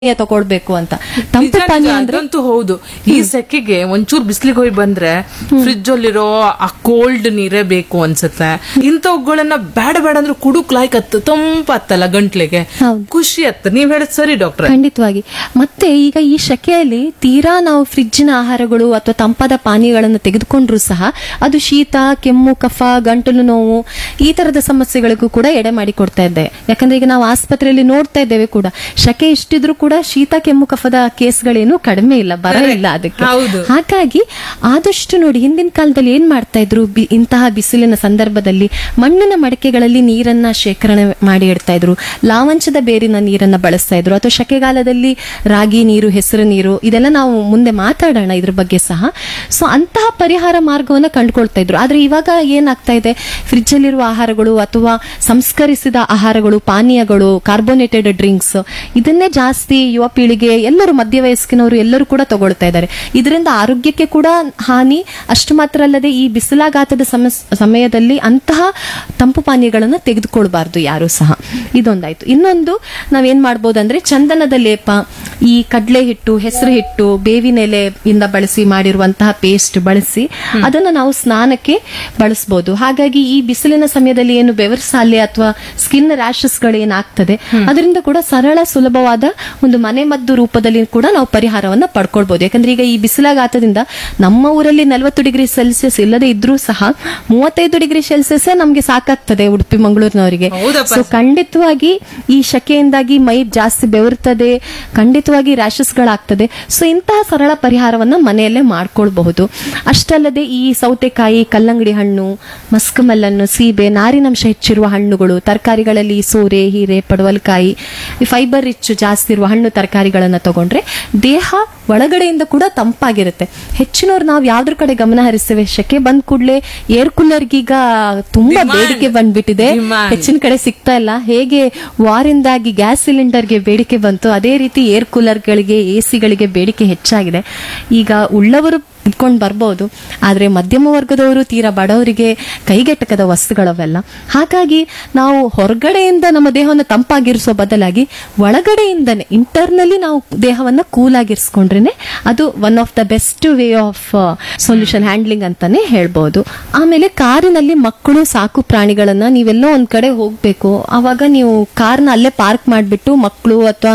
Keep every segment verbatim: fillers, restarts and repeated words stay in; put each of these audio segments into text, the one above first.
ತಗೊಳ್ಬೇಕು ಅಂತ. ತಂಪು ಪಾನೀಯ ಅಂದ್ರೆ ಅದಂತೂ ಹೌದು. ಈ ಸೆಕೆಗೆ ಒಂಚೂರು ಬಿಸಿಲಿಗೆ ಹೋಗಿ ಬಂದ್ರೆ ಫ್ರಿಜ್ ಅಲ್ಲಿರೋ ಆ ಕೋಲ್ಡ್ ನೀರೇ ಬೇಕು ಅನ್ಸುತ್ತೆ. ಇಂಥವುಗಳನ್ನ ಬೇಡ ಬೇಡ ಅಂದ್ರೆ ಕುಡುಕ್ ಲಾಯ್ಕ್ ಹತ್ತು ತಂಪತ್ತಲ್ಲ ಗಂಟ್ಲಿಗೆ, ಹೌದು. ಖುಷಿ ಹತ್ತ. ನೀವ್ ಹೇಳದ್ ಸರಿ ಡಾಕ್ಟ್ರೆ. ಖಂಡಿತವಾಗಿ. ಮತ್ತೆ ಈಗ ಈ ಶೆಕೆಯಲ್ಲಿ ತೀರಾ ನಾವು ಫ್ರಿಜ್ಜಿನ ಆಹಾರಗಳು ಅಥವಾ ತಂಪಾದ ಪಾನೀಯಗಳನ್ನು ತೆಗೆದುಕೊಂಡ್ರು ಸಹ ಅದು ಶೀತ, ಕೆಮ್ಮು, ಕಫ, ಗಂಟಲು ನೋವು ಈ ತರದ ಸಮಸ್ಯೆಗಳಿಗೂ ಕೂಡ ಎಡೆ ಮಾಡಿ ಕೊಡ್ತಾ ಇದೆ. ಯಾಕಂದ್ರೆ ಈಗ ನಾವು ಆಸ್ಪತ್ರೆಯಲ್ಲಿ ನೋಡ್ತಾ ಇದ್ದೇವೆ ಕೂಡ, ಶೆಕೆ ಇಷ್ಟಿದ್ರು ಕೂಡ ಶೀತ, ಕೆಮ್ಮು, ಕಫದ ಕೇಸ್ಗಳೇನು ಕಡಿಮೆ ಇಲ್ಲ, ಬರ ಇಲ್ಲ ಅದಕ್ಕೆ. ಹೌದು. ಹಾಗಾಗಿ ಆದಷ್ಟು ನೋಡಿ, ಹಿಂದಿನ ಕಾಲದಲ್ಲಿ ಏನ್ ಮಾಡ್ತಾ ಇದ್ರು, ಬಿ- ಇಂತಹ ಬಿಸಿಲಿನ ಸಂದರ್ಭದಲ್ಲಿ ಮಣ್ಣಿನ ಮಡಕೆಗಳಲ್ಲಿ ನೀರನ್ನ ಶೇಖರಣೆ ಮಾಡಿ ಇಡ್ತಾ ಇದ್ರು, ಲಾವಂಚದ ಬೇರಿನ ನೀರನ್ನ ಬಳಸ್ತಾ ಇದ್ರು, ಅಥವಾ ಶೆಕೆಗಾಲದಲ್ಲಿ ರಾಗಿ ನೀರು, ಹೆಸರು ನೀರು, ಇದೆಲ್ಲ ನಾವು ಮುಂದೆ ಮಾತಾಡೋಣ ಇದ್ರ ಬಗ್ಗೆ ಸಹ. ಸೊ ಅಂತಹ ಪರಿಹಾರ ಮಾರ್ಗವನ್ನ ಕಂಡುಕೊಳ್ತಾ ಇದ್ರು. ಆದ್ರೆ ಇವಾಗ ಏನಾಗ್ತಾ ಇದೆ, ಫ್ರಿಜ್ ಅಲ್ಲಿರುವ ಆಹಾರಗಳು ಅಥವಾ ಸಂಸ್ಕರಿಸಿದ ಆಹಾರಗಳು, ಪಾನೀಯಗಳು, ಕಾರ್ಬೋನೇಟೆಡ್ ಡ್ರಿಂಕ್ಸ್, ಇದನ್ನೇ ಜಾಸ್ತಿ ಯುವ ಪೀಳಿಗೆ, ಎಲ್ಲರೂ ಮಧ್ಯವಯಸ್ಕಿನವರು ಎಲ್ಲರೂ ಕೂಡ ತಗೊಳ್ತಾ ಇದ್ದಾರೆ. ಇದರಿಂದ ಆರೋಗ್ಯಕ್ಕೆ ಕೂಡ ಹಾನಿ. ಅಷ್ಟು ಮಾತ್ರ ಅಲ್ಲದೆ ಈ ಬಿಸಿಲಾಘಾತದ ಸಮಸ್- ಸಮಯದಲ್ಲಿ ಅಂತಹ ತಂಪು ಪಾನೀಯಗಳನ್ನು ತೆಗೆದುಕೊಳ್ಬಾರ್ದು ಯಾರು ಸಹ. ಇದೊಂದಾಯ್ತು. ಇನ್ನೊಂದು ನಾವೇನ್ ಮಾಡ್ಬೋದಂದ್ರೆ, ಚಂದನದ ಲೇಪ, ಈ ಕಡಲೆ ಹಿಟ್ಟು, ಹೆಸರು ಹಿಟ್ಟು, ಬೇವಿನ ಎಲೆಯಿಂದ ಬಳಸಿ ಮಾಡಿರುವಂತಹ ಪೇಸ್ಟ್ ಬಳಸಿ ಅದನ್ನ ನಾವು ಸ್ನಾನಕ್ಕೆ ಬಳಸಬಹುದು. ಹಾಗಾಗಿ ಈ ಬಿಸಿಲಿನ ಸಮಯದಲ್ಲಿ ಏನು ಬೆವರ್ಸಾಲೆ ಅಥವಾ ಸ್ಕಿನ್ ರ್ಯಾಶಸ್ ಗಳೇನಾಗ್ತದೆ, ಅದರಿಂದ ಕೂಡ ಸರಳ ಸುಲಭವಾದ ಒಂದು ಮನೆ ಮದ್ದು ರೂಪದಲ್ಲಿ ಕೂಡ ನಾವು ಪರಿಹಾರವನ್ನ ಪಡ್ಕೊಳ್ಬಹುದು. ಯಾಕಂದ್ರೆ ಈಗ ಈ ಬಿಸಿಲಾಘಾತದಿಂದ ನಮ್ಮ ಊರಲ್ಲಿ ನಲವತ್ತು ಡಿಗ್ರಿ ಸೆಲ್ಸಿಯಸ್ ಇಲ್ಲದೆ ಇದ್ರೂ ಸಹ ಮೂವತ್ತೈದು ಡಿಗ್ರಿ ಸೆಲ್ಸಿಯಸ್ ನಮ್ಗೆ ಸಾಕಾಗ್ತದೆ ಉಡುಪಿ ಮಂಗಳೂರಿನವರಿಗೆ. ಹೌದಪ್ಪ. ಸೊ ಖಂಡಿತವಾಗಿ ಈ ಶೆಕೆಯಿಂದಾಗಿ ಮೈ ಜಾಸ್ತಿ ಬೆವರ್ತದೆ, ಖಂಡಿತವಾಗಿ ರ್ಯಾಶಸ್ ಗಳಾಗ್ತದೆ. ಸೊ ಇಂತಹ ಸರಳ ಪರಿಹಾರವನ್ನ ಮನೆಯಲ್ಲೇ ಮಾಡ್ಕೊಳ್ಬಹುದು. ಅಷ್ಟಲ್ಲದೆ ಈ ಸೌತೆಕಾಯಿ, ಕಲ್ಲಂಗಡಿ ಹಣ್ಣು, ಮಸ್ಕಮಲ್ಲನ್ನು, ಸೀಬೆ, ನಾರಿನಂಶ ಹೆಚ್ಚಿರುವ ಹಣ್ಣುಗಳು, ತರಕಾರಿಗಳಲ್ಲಿ ಸೋರೆ, ಹೀರೆ, ಪಡವಲಕಾಯಿ, ಈ ಫೈಬರ್ ರಿಚ್ ಜಾಸ್ತಿ ಇರುವ ಹಣ್ಣು ತರಕಾರಿಗಳನ್ನ ತಗೊಂಡ್ರೆ ದೇಹ ಒಳಗಡೆಯಿಂದ ಕೂಡ ತಂಪಾಗಿರುತ್ತೆ. ಹೆಚ್ಚಿನವ್ರು ನಾವು ಯಾವ್ದ್ರ ಕಡೆ ಗಮನ ಹರಿಸ್ತೇವೆ, ಶೆಕೆ ಬಂದ್ ಕೂಡಲೇ ಏರ್ ಕೂಲರ್ಗೀಗ ತುಂಬಾ Demand. ಬೇಡಿಕೆ ಬಂದ್ಬಿಟ್ಟಿದೆ, Demand. ಹೆಚ್ಚಿನ ಕಡೆ ಸಿಗ್ತಾ ಇಲ್ಲ. ಹೇಗೆ ವಾರಿಂದಾಗಿ ಗ್ಯಾಸ್ ಸಿಲಿಂಡರ್ಗೆ ಬೇಡಿಕೆ ಬಂತು, ಅದೇ ರೀತಿ ಏರ್ ಕೂಲರ್ಗಳಿಗೆ, ಎಸಿಗಳಿಗೆ ಬೇಡಿಕೆ ಹೆಚ್ಚಾಗಿದೆ. ಈಗ ಉಳ್ಳವರು ಇಟ್ಕೊಂಡು ಬರ್ಬೋದು, ಆದ್ರೆ ಮಧ್ಯಮ ವರ್ಗದವರು, ತೀರಾ ಬಡವರಿಗೆ ಕೈಗೆಟಕದ ವಸ್ತುಗಳವೆಲ್ಲ. ಹಾಗಾಗಿ ನಾವು ಹೊರಗಡೆಯಿಂದ ನಮ್ಮ ದೇಹವನ್ನು ತಂಪಾಗಿರಿಸೋ ಬದಲಾಗಿ ಒಳಗಡೆಯಿಂದನೇ ಇಂಟರ್ನಲ್ಲಿ ನಾವು ದೇಹವನ್ನ ಕೂಲ್ ಆಗಿರಿಸ್ಕೊಂಡ್ರೇನೆ ಅದು one of the best way of solution handling ಅಂತಾನೆ ಹೇಳ್ಬಹುದು. ಆಮೇಲೆ ಕಾರಿನಲ್ಲಿ ಮಕ್ಕಳು, ಸಾಕು ಪ್ರಾಣಿಗಳನ್ನ ನೀವೆಲ್ಲೋ ಒಂದ್ ಕಡೆ ಹೋಗ್ಬೇಕು, ಅವಾಗ ನೀವು ಕಾರ್ನ ಅಲ್ಲೇ ಪಾರ್ಕ್ ಮಾಡಿಬಿಟ್ಟು ಮಕ್ಕಳು ಅಥವಾ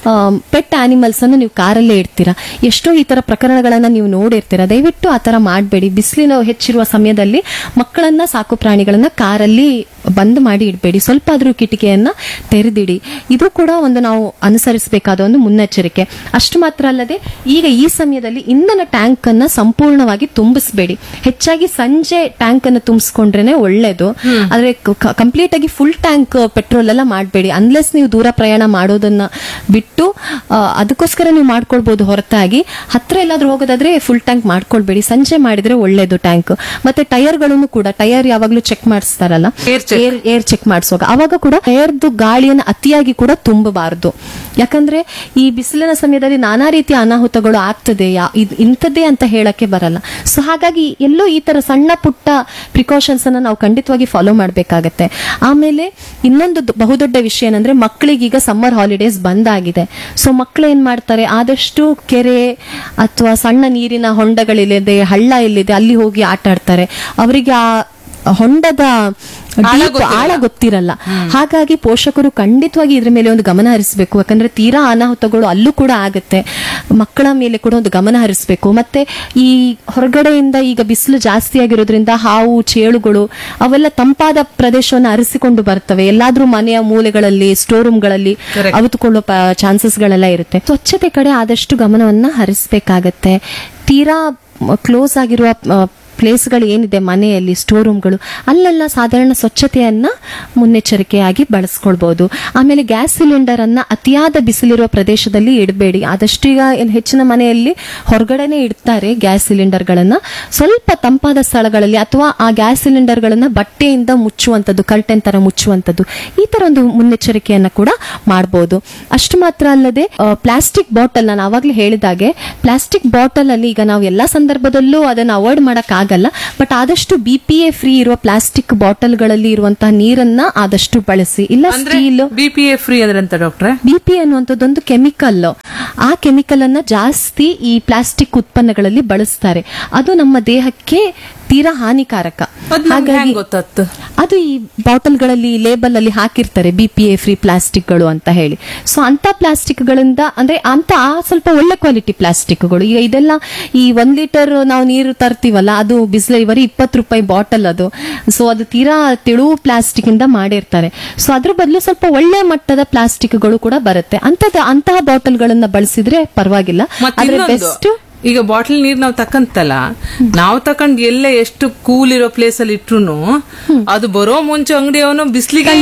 ಪೆಟ್ ಆನಿಮಲ್ಸ್ ಅನ್ನು ನೀವು ಕಾರಲ್ಲೇ ಇಡ್ತೀರಾ. ಎಷ್ಟೋ ಈ ತರ ಪ್ರಕರಣಗಳನ್ನ ನೀವು ನೋಡಿರ್ತೀರಾ. ದಯವಿಟ್ಟು ಆತರ ಮಾಡಬೇಡಿ. ಬಿಸಿಲಿನ ಹೆಚ್ಚಿರುವ ಸಮಯದಲ್ಲಿ ಮಕ್ಕಳನ್ನ, ಸಾಕು ಪ್ರಾಣಿಗಳನ್ನ ಕಾರಲ್ಲಿ ಬಂದ್ ಮಾಡಿ ಇಡಬೇಡಿ. ಸ್ವಲ್ಪ ಆದ್ರೂ ಕಿಟಿಕಿಯನ್ನ ತೆರೆದಿಡಿ. ಇದು ಕೂಡ ಒಂದು ನಾವು ಅನುಸರಿಸಬೇಕಾದ ಒಂದು ಮುನ್ನೆಚ್ಚರಿಕೆ. ಅಷ್ಟು ಮಾತ್ರ ಅಲ್ಲದೆ ಈಗ ಈ ಸಮಯದಲ್ಲಿ ಇಂಧನ ಟ್ಯಾಂಕ್ ಅನ್ನ ಸಂಪೂರ್ಣವಾಗಿ ತುಂಬಿಸಬೇಡಿ. ಹೆಚ್ಚಾಗಿ ಸಂಜೆ ಟ್ಯಾಂಕ್ ಅನ್ನು ತುಂಬಿಸ್ಕೊಂಡ್ರೇನೆ ಒಳ್ಳೇದು. ಆದ್ರೆ ಕಂಪ್ಲೀಟ್ ಆಗಿ ಫುಲ್ ಟ್ಯಾಂಕ್ ಪೆಟ್ರೋಲ್ ಎಲ್ಲ ಮಾಡಬೇಡಿ. ಅನ್ಲೆಸ್ ನೀವು ದೂರ ಪ್ರಯಾಣ ಮಾಡೋದನ್ನ ಬಿಟ್ಟು ಆ, ಅದಕ್ಕೋಸ್ಕರ ನೀವು ಮಾಡ್ಕೊಳ್ಬಹುದು. ಹೊರತಾಗಿ ಹತ್ರ ಎಲ್ಲಾದ್ರೂ ಹೋಗೋದಾದ್ರೆ ಫುಲ್ ಟ್ಯಾಂಕ್ ಮಾಡ್ಕೊಳ್ಬೇಡಿ. ಸಂಜೆ ಮಾಡಿದ್ರೆ ಒಳ್ಳೇದು ಟ್ಯಾಂಕ್. ಮತ್ತೆ ಟೈರ್ಗಳನ್ನು ಕೂಡ, ಟೈರ್ ಯಾವಾಗ್ಲೂ check ಮಾಡಿಸ್ತಾರಲ್ಲ, Air check. Air air check ಮಾಡಿಸುವಾಗ ಅವಾಗ ಕೂಡ ಟೈರ್ದು ಗಾಳಿಯನ್ನು ಅತಿಯಾಗಿ ಕೂಡ ತುಂಬಬಾರದು. ಯಾಕಂದ್ರೆ ಈ ಬಿಸಿಲಿನ ಸಮಯದಲ್ಲಿ ನಾನಾ ರೀತಿಯ ಅನಾಹುತಗಳು ಆಗ್ತದೆ, ಯಾ- ಇದ್- ಇಂಥದ್ದೇ ಅಂತ ಹೇಳಕ್ಕೆ ಬರಲ್ಲ. ಸೊ ಹಾಗಾಗಿ ಎಲ್ಲೋ ಈ ತರ ಸಣ್ಣ ಪುಟ್ಟ ಪ್ರಿಕಾಷನ್ಸ್ ಅನ್ನ ನಾವು ಖಂಡಿತವಾಗಿ ಫಾಲೋ ಮಾಡಬೇಕಾಗತ್ತೆ. ಆಮೇಲೆ ಇನ್ನೊಂದು ದೊ- ಬಹುದೊಡ್ಡ ವಿಷಯ ಏನಂದ್ರೆ, ಮಕ್ಕಳಿಗೀಗ ಸಮ್ಮರ್ ಹಾಲಿಡೇಸ್ ಬಂದಾಗಿದೆ. ಸೊ ಮಕ್ಕಳು ಏನ್ ಮಾಡ್ತಾರೆ, ಆದಷ್ಟು ಕೆರೆ ಅಥವಾ ಸಣ್ಣ ನೀರಿನ ಹೊಂಡಗಳಿದೆ, ಹಳ್ಳ ಎಲ್ಲಿದೆ ಅಲ್ಲಿ ಹೋಗಿ ಆಟ ಆಡ್ತಾರೆ. ಅವರಿಗೆ ಆ ಹೊಂಡದ ಆಳ deep ಗೊತ್ತಿರಲ್ಲ. ಆಳ ಗೊತ್ತಿರಲ್ಲ. ಹಾಗಾಗಿ ಪೋಷಕರು ಖಂಡಿತವಾಗಿ ಇದ್ರ ಮೇಲೆ ಒಂದು ಗಮನ ಹರಿಸಬೇಕು. ಯಾಕಂದ್ರೆ ತೀರಾ ಅನಾಹುತಗಳು ಅಲ್ಲೂ ಕೂಡ ಆಗುತ್ತೆ. ಮಕ್ಕಳ ಮೇಲೆ ಕೂಡ ಒಂದು ಗಮನ ಹರಿಸಬೇಕು. ಮತ್ತೆ ಈ ಹೊರಗಡೆಯಿಂದ ಈಗ ಬಿಸಿಲು ಜಾಸ್ತಿ ಆಗಿರೋದ್ರಿಂದ ಹಾವು, ಚೇಳುಗಳು ಅವೆಲ್ಲ ತಂಪಾದ ಪ್ರದೇಶವನ್ನು ಅರಿಸಿಕೊಂಡು ಬರ್ತವೆ. ಎಲ್ಲಾದ್ರೂ ಮನೆಯ ಮೂಲೆಗಳಲ್ಲಿ, ಸ್ಟೋರ್ ರೂಮ್ಗಳಲ್ಲಿ Correct. ಅವಿತುಕೊಳ್ಳೋ ಚಾನ್ಸಸ್ ಗಳೆಲ್ಲ ಇರುತ್ತೆ. ಸ್ವಚ್ಛತೆ ಕಡೆ ಆದಷ್ಟು ಗಮನವನ್ನ ಹರಿಸಬೇಕಾಗತ್ತೆ. ತೀರಾ ಕ್ಲೋಸ್ ಆಗಿರುವ ಆ, ಪ್ಲೇಸ್ಗಳು ಏನಿದೆ ಮನೆಯಲ್ಲಿ, ಸ್ಟೋರ್ ರೂಮ್ಗಳು, ಅಲ್ಲೆಲ್ಲ ಸಾಧಾರಣ ಸ್ವಚ್ಛತೆಯನ್ನ ಮುನ್ನೆಚ್ಚರಿಕೆಯಾಗಿ ಬಳಸ್ಕೊಳ್ಬಹುದು. ಆಮೇಲೆ ಗ್ಯಾಸ್ ಸಿಲಿಂಡರ್ ಅನ್ನ ಅತಿಯಾದ ಬಿಸಿಲಿರುವ ಪ್ರದೇಶದಲ್ಲಿ ಇಡಬೇಡಿ. ಆದಷ್ಟು ಈಗ ಏನ್ ಹೆಚ್ಚಿನ ಮನೆಯಲ್ಲಿ ಹೊರಗಡೆನೆ ಇಡ್ತಾರೆ ಗ್ಯಾಸ್ ಸಿಲಿಂಡರ್ ಗಳನ್ನ. ಸ್ವಲ್ಪ ತಂಪಾದ ಸ್ಥಳಗಳಲ್ಲಿ ಅಥವಾ ಆ ಗ್ಯಾಸ್ ಸಿಲಿಂಡರ್ ಗಳನ್ನ ಬಟ್ಟೆಯಿಂದ ಮುಚ್ಚುವಂತದ್ದು, ಕರ್ಟೆನ್ ತರ ಮುಚ್ಚುವಂತದ್ದು, ಈ ತರ ಒಂದು ಮುನ್ನೆಚ್ಚರಿಕೆಯನ್ನ ಕೂಡ ಮಾಡಬಹುದು. ಅಷ್ಟು ಮಾತ್ರ ಅಲ್ಲದೆ ಪ್ಲಾಸ್ಟಿಕ್ ಬಾಟಲ್, ನಾನು ಆವಾಗಲೇ ಹೇಳಿದಾಗೆ ಪ್ಲಾಸ್ಟಿಕ್ ಬಾಟಲ್ ಅಲ್ಲಿ ಈಗ ನಾವು ಎಲ್ಲಾ ಸಂದರ್ಭದಲ್ಲೂ ಅದನ್ನ ಅವಾಯ್ಡ್ ಮಾಡಕ್ ಆಗಲ್ಲ. ಬಟ್ ಆದಷ್ಟು ಬಿ ಪಿ ಎ ಫ್ರೀ ಇರುವ ಪ್ಲಾಸ್ಟಿಕ್ ಬಾಟಲ್ಗಳಲ್ಲಿ ಇರುವಂತಹ ನೀರನ್ನ ಆದಷ್ಟು ಬಳಸಿ. ಇಲ್ಲ steel. B P A free ಅಂದ್ರೆ ಅಂತ ಡಾಕ್ಟ್ರೆ? B P ಅನ್ನುವಂಥದ್ದೊಂದು chemical. ಆ ಕೆಮಿಕಲ್ ಅನ್ನ ಜಾಸ್ತಿ ಈ ಪ್ಲಾಸ್ಟಿಕ್ ಉತ್ಪನ್ನಗಳಲ್ಲಿ ಬಳಸ್ತಾರೆ. ಅದು ನಮ್ಮ ದೇಹಕ್ಕೆ ತೀರಾ ಹಾನಿಕಾರಕ. ಹಾಗಾಗಿ ಗೊತ್ತಾಗ್ತು ಅದು ಈ ಬಾಟಲ್ಗಳಲ್ಲಿ ಲೇಬಲ್ ಅಲ್ಲಿ ಹಾಕಿರ್ತಾರೆ ಬಿ ಪಿ ಎ ಫ್ರೀ ಪ್ಲಾಸ್ಟಿಕ್ಗಳು ಅಂತ ಹೇಳಿ. ಸೊ ಅಂತ ಪ್ಲಾಸ್ಟಿಕ್ಗಳಿಂದ ಅಂದ್ರೆ ಅಂತ ಆ ಸ್ವಲ್ಪ ಒಳ್ಳೆ ಕ್ವಾಲಿಟಿ ಪ್ಲಾಸ್ಟಿಕ್ಗಳು. ಈಗ ಇದೆಲ್ಲ ಈ ಒಂದ್ ಲೀಟರ್ ನಾವು ನೀರು ತರ್ತೀವಲ್ಲ, ಅದು ಬಿಸ್ಲರಿ ಬರೀ ಇಪ್ಪತ್ತು ರೂಪಾಯಿ ಬಾಟಲ್ ಅದು. ಸೊ ಅದು ತೀರಾ ತೆಳು ಪ್ಲಾಸ್ಟಿಕ್ ಇಂದ ಮಾಡಿರ್ತಾರೆ. ಸೊ ಅದ್ರ ಬದಲು ಸ್ವಲ್ಪ ಒಳ್ಳೆ ಮಟ್ಟದ ಪ್ಲಾಸ್ಟಿಕ್ಗಳು ಕೂಡ ಬರುತ್ತೆ. ಅಂತದ ಅಂತಹ ಬಾಟಲ್ಗಳನ್ನ ಬಳಸಿದ್ರೆ ಪರವಾಗಿಲ್ಲ. ಆದ್ರೆ ಬೆಸ್ಟ್ ಈಗ ಬಾಟಲ್ ನೀರ್ ನಾವ್ ತಕ್ಕಂತಲ್ಲ, ನಾವ್ ತಕೊಂಡ್ ಎಲ್ಲೇ ಎಷ್ಟು ಕೂಲ್ ಇರೋ ಪ್ಲೇಸ್ ಅಲ್ಲಿ ಇಟ್ರು ಅದು ಬರೋ ಮುಂಚೆ ಅಂಗಡಿಯವನು ಬಿಸ್ಲಿಗೆ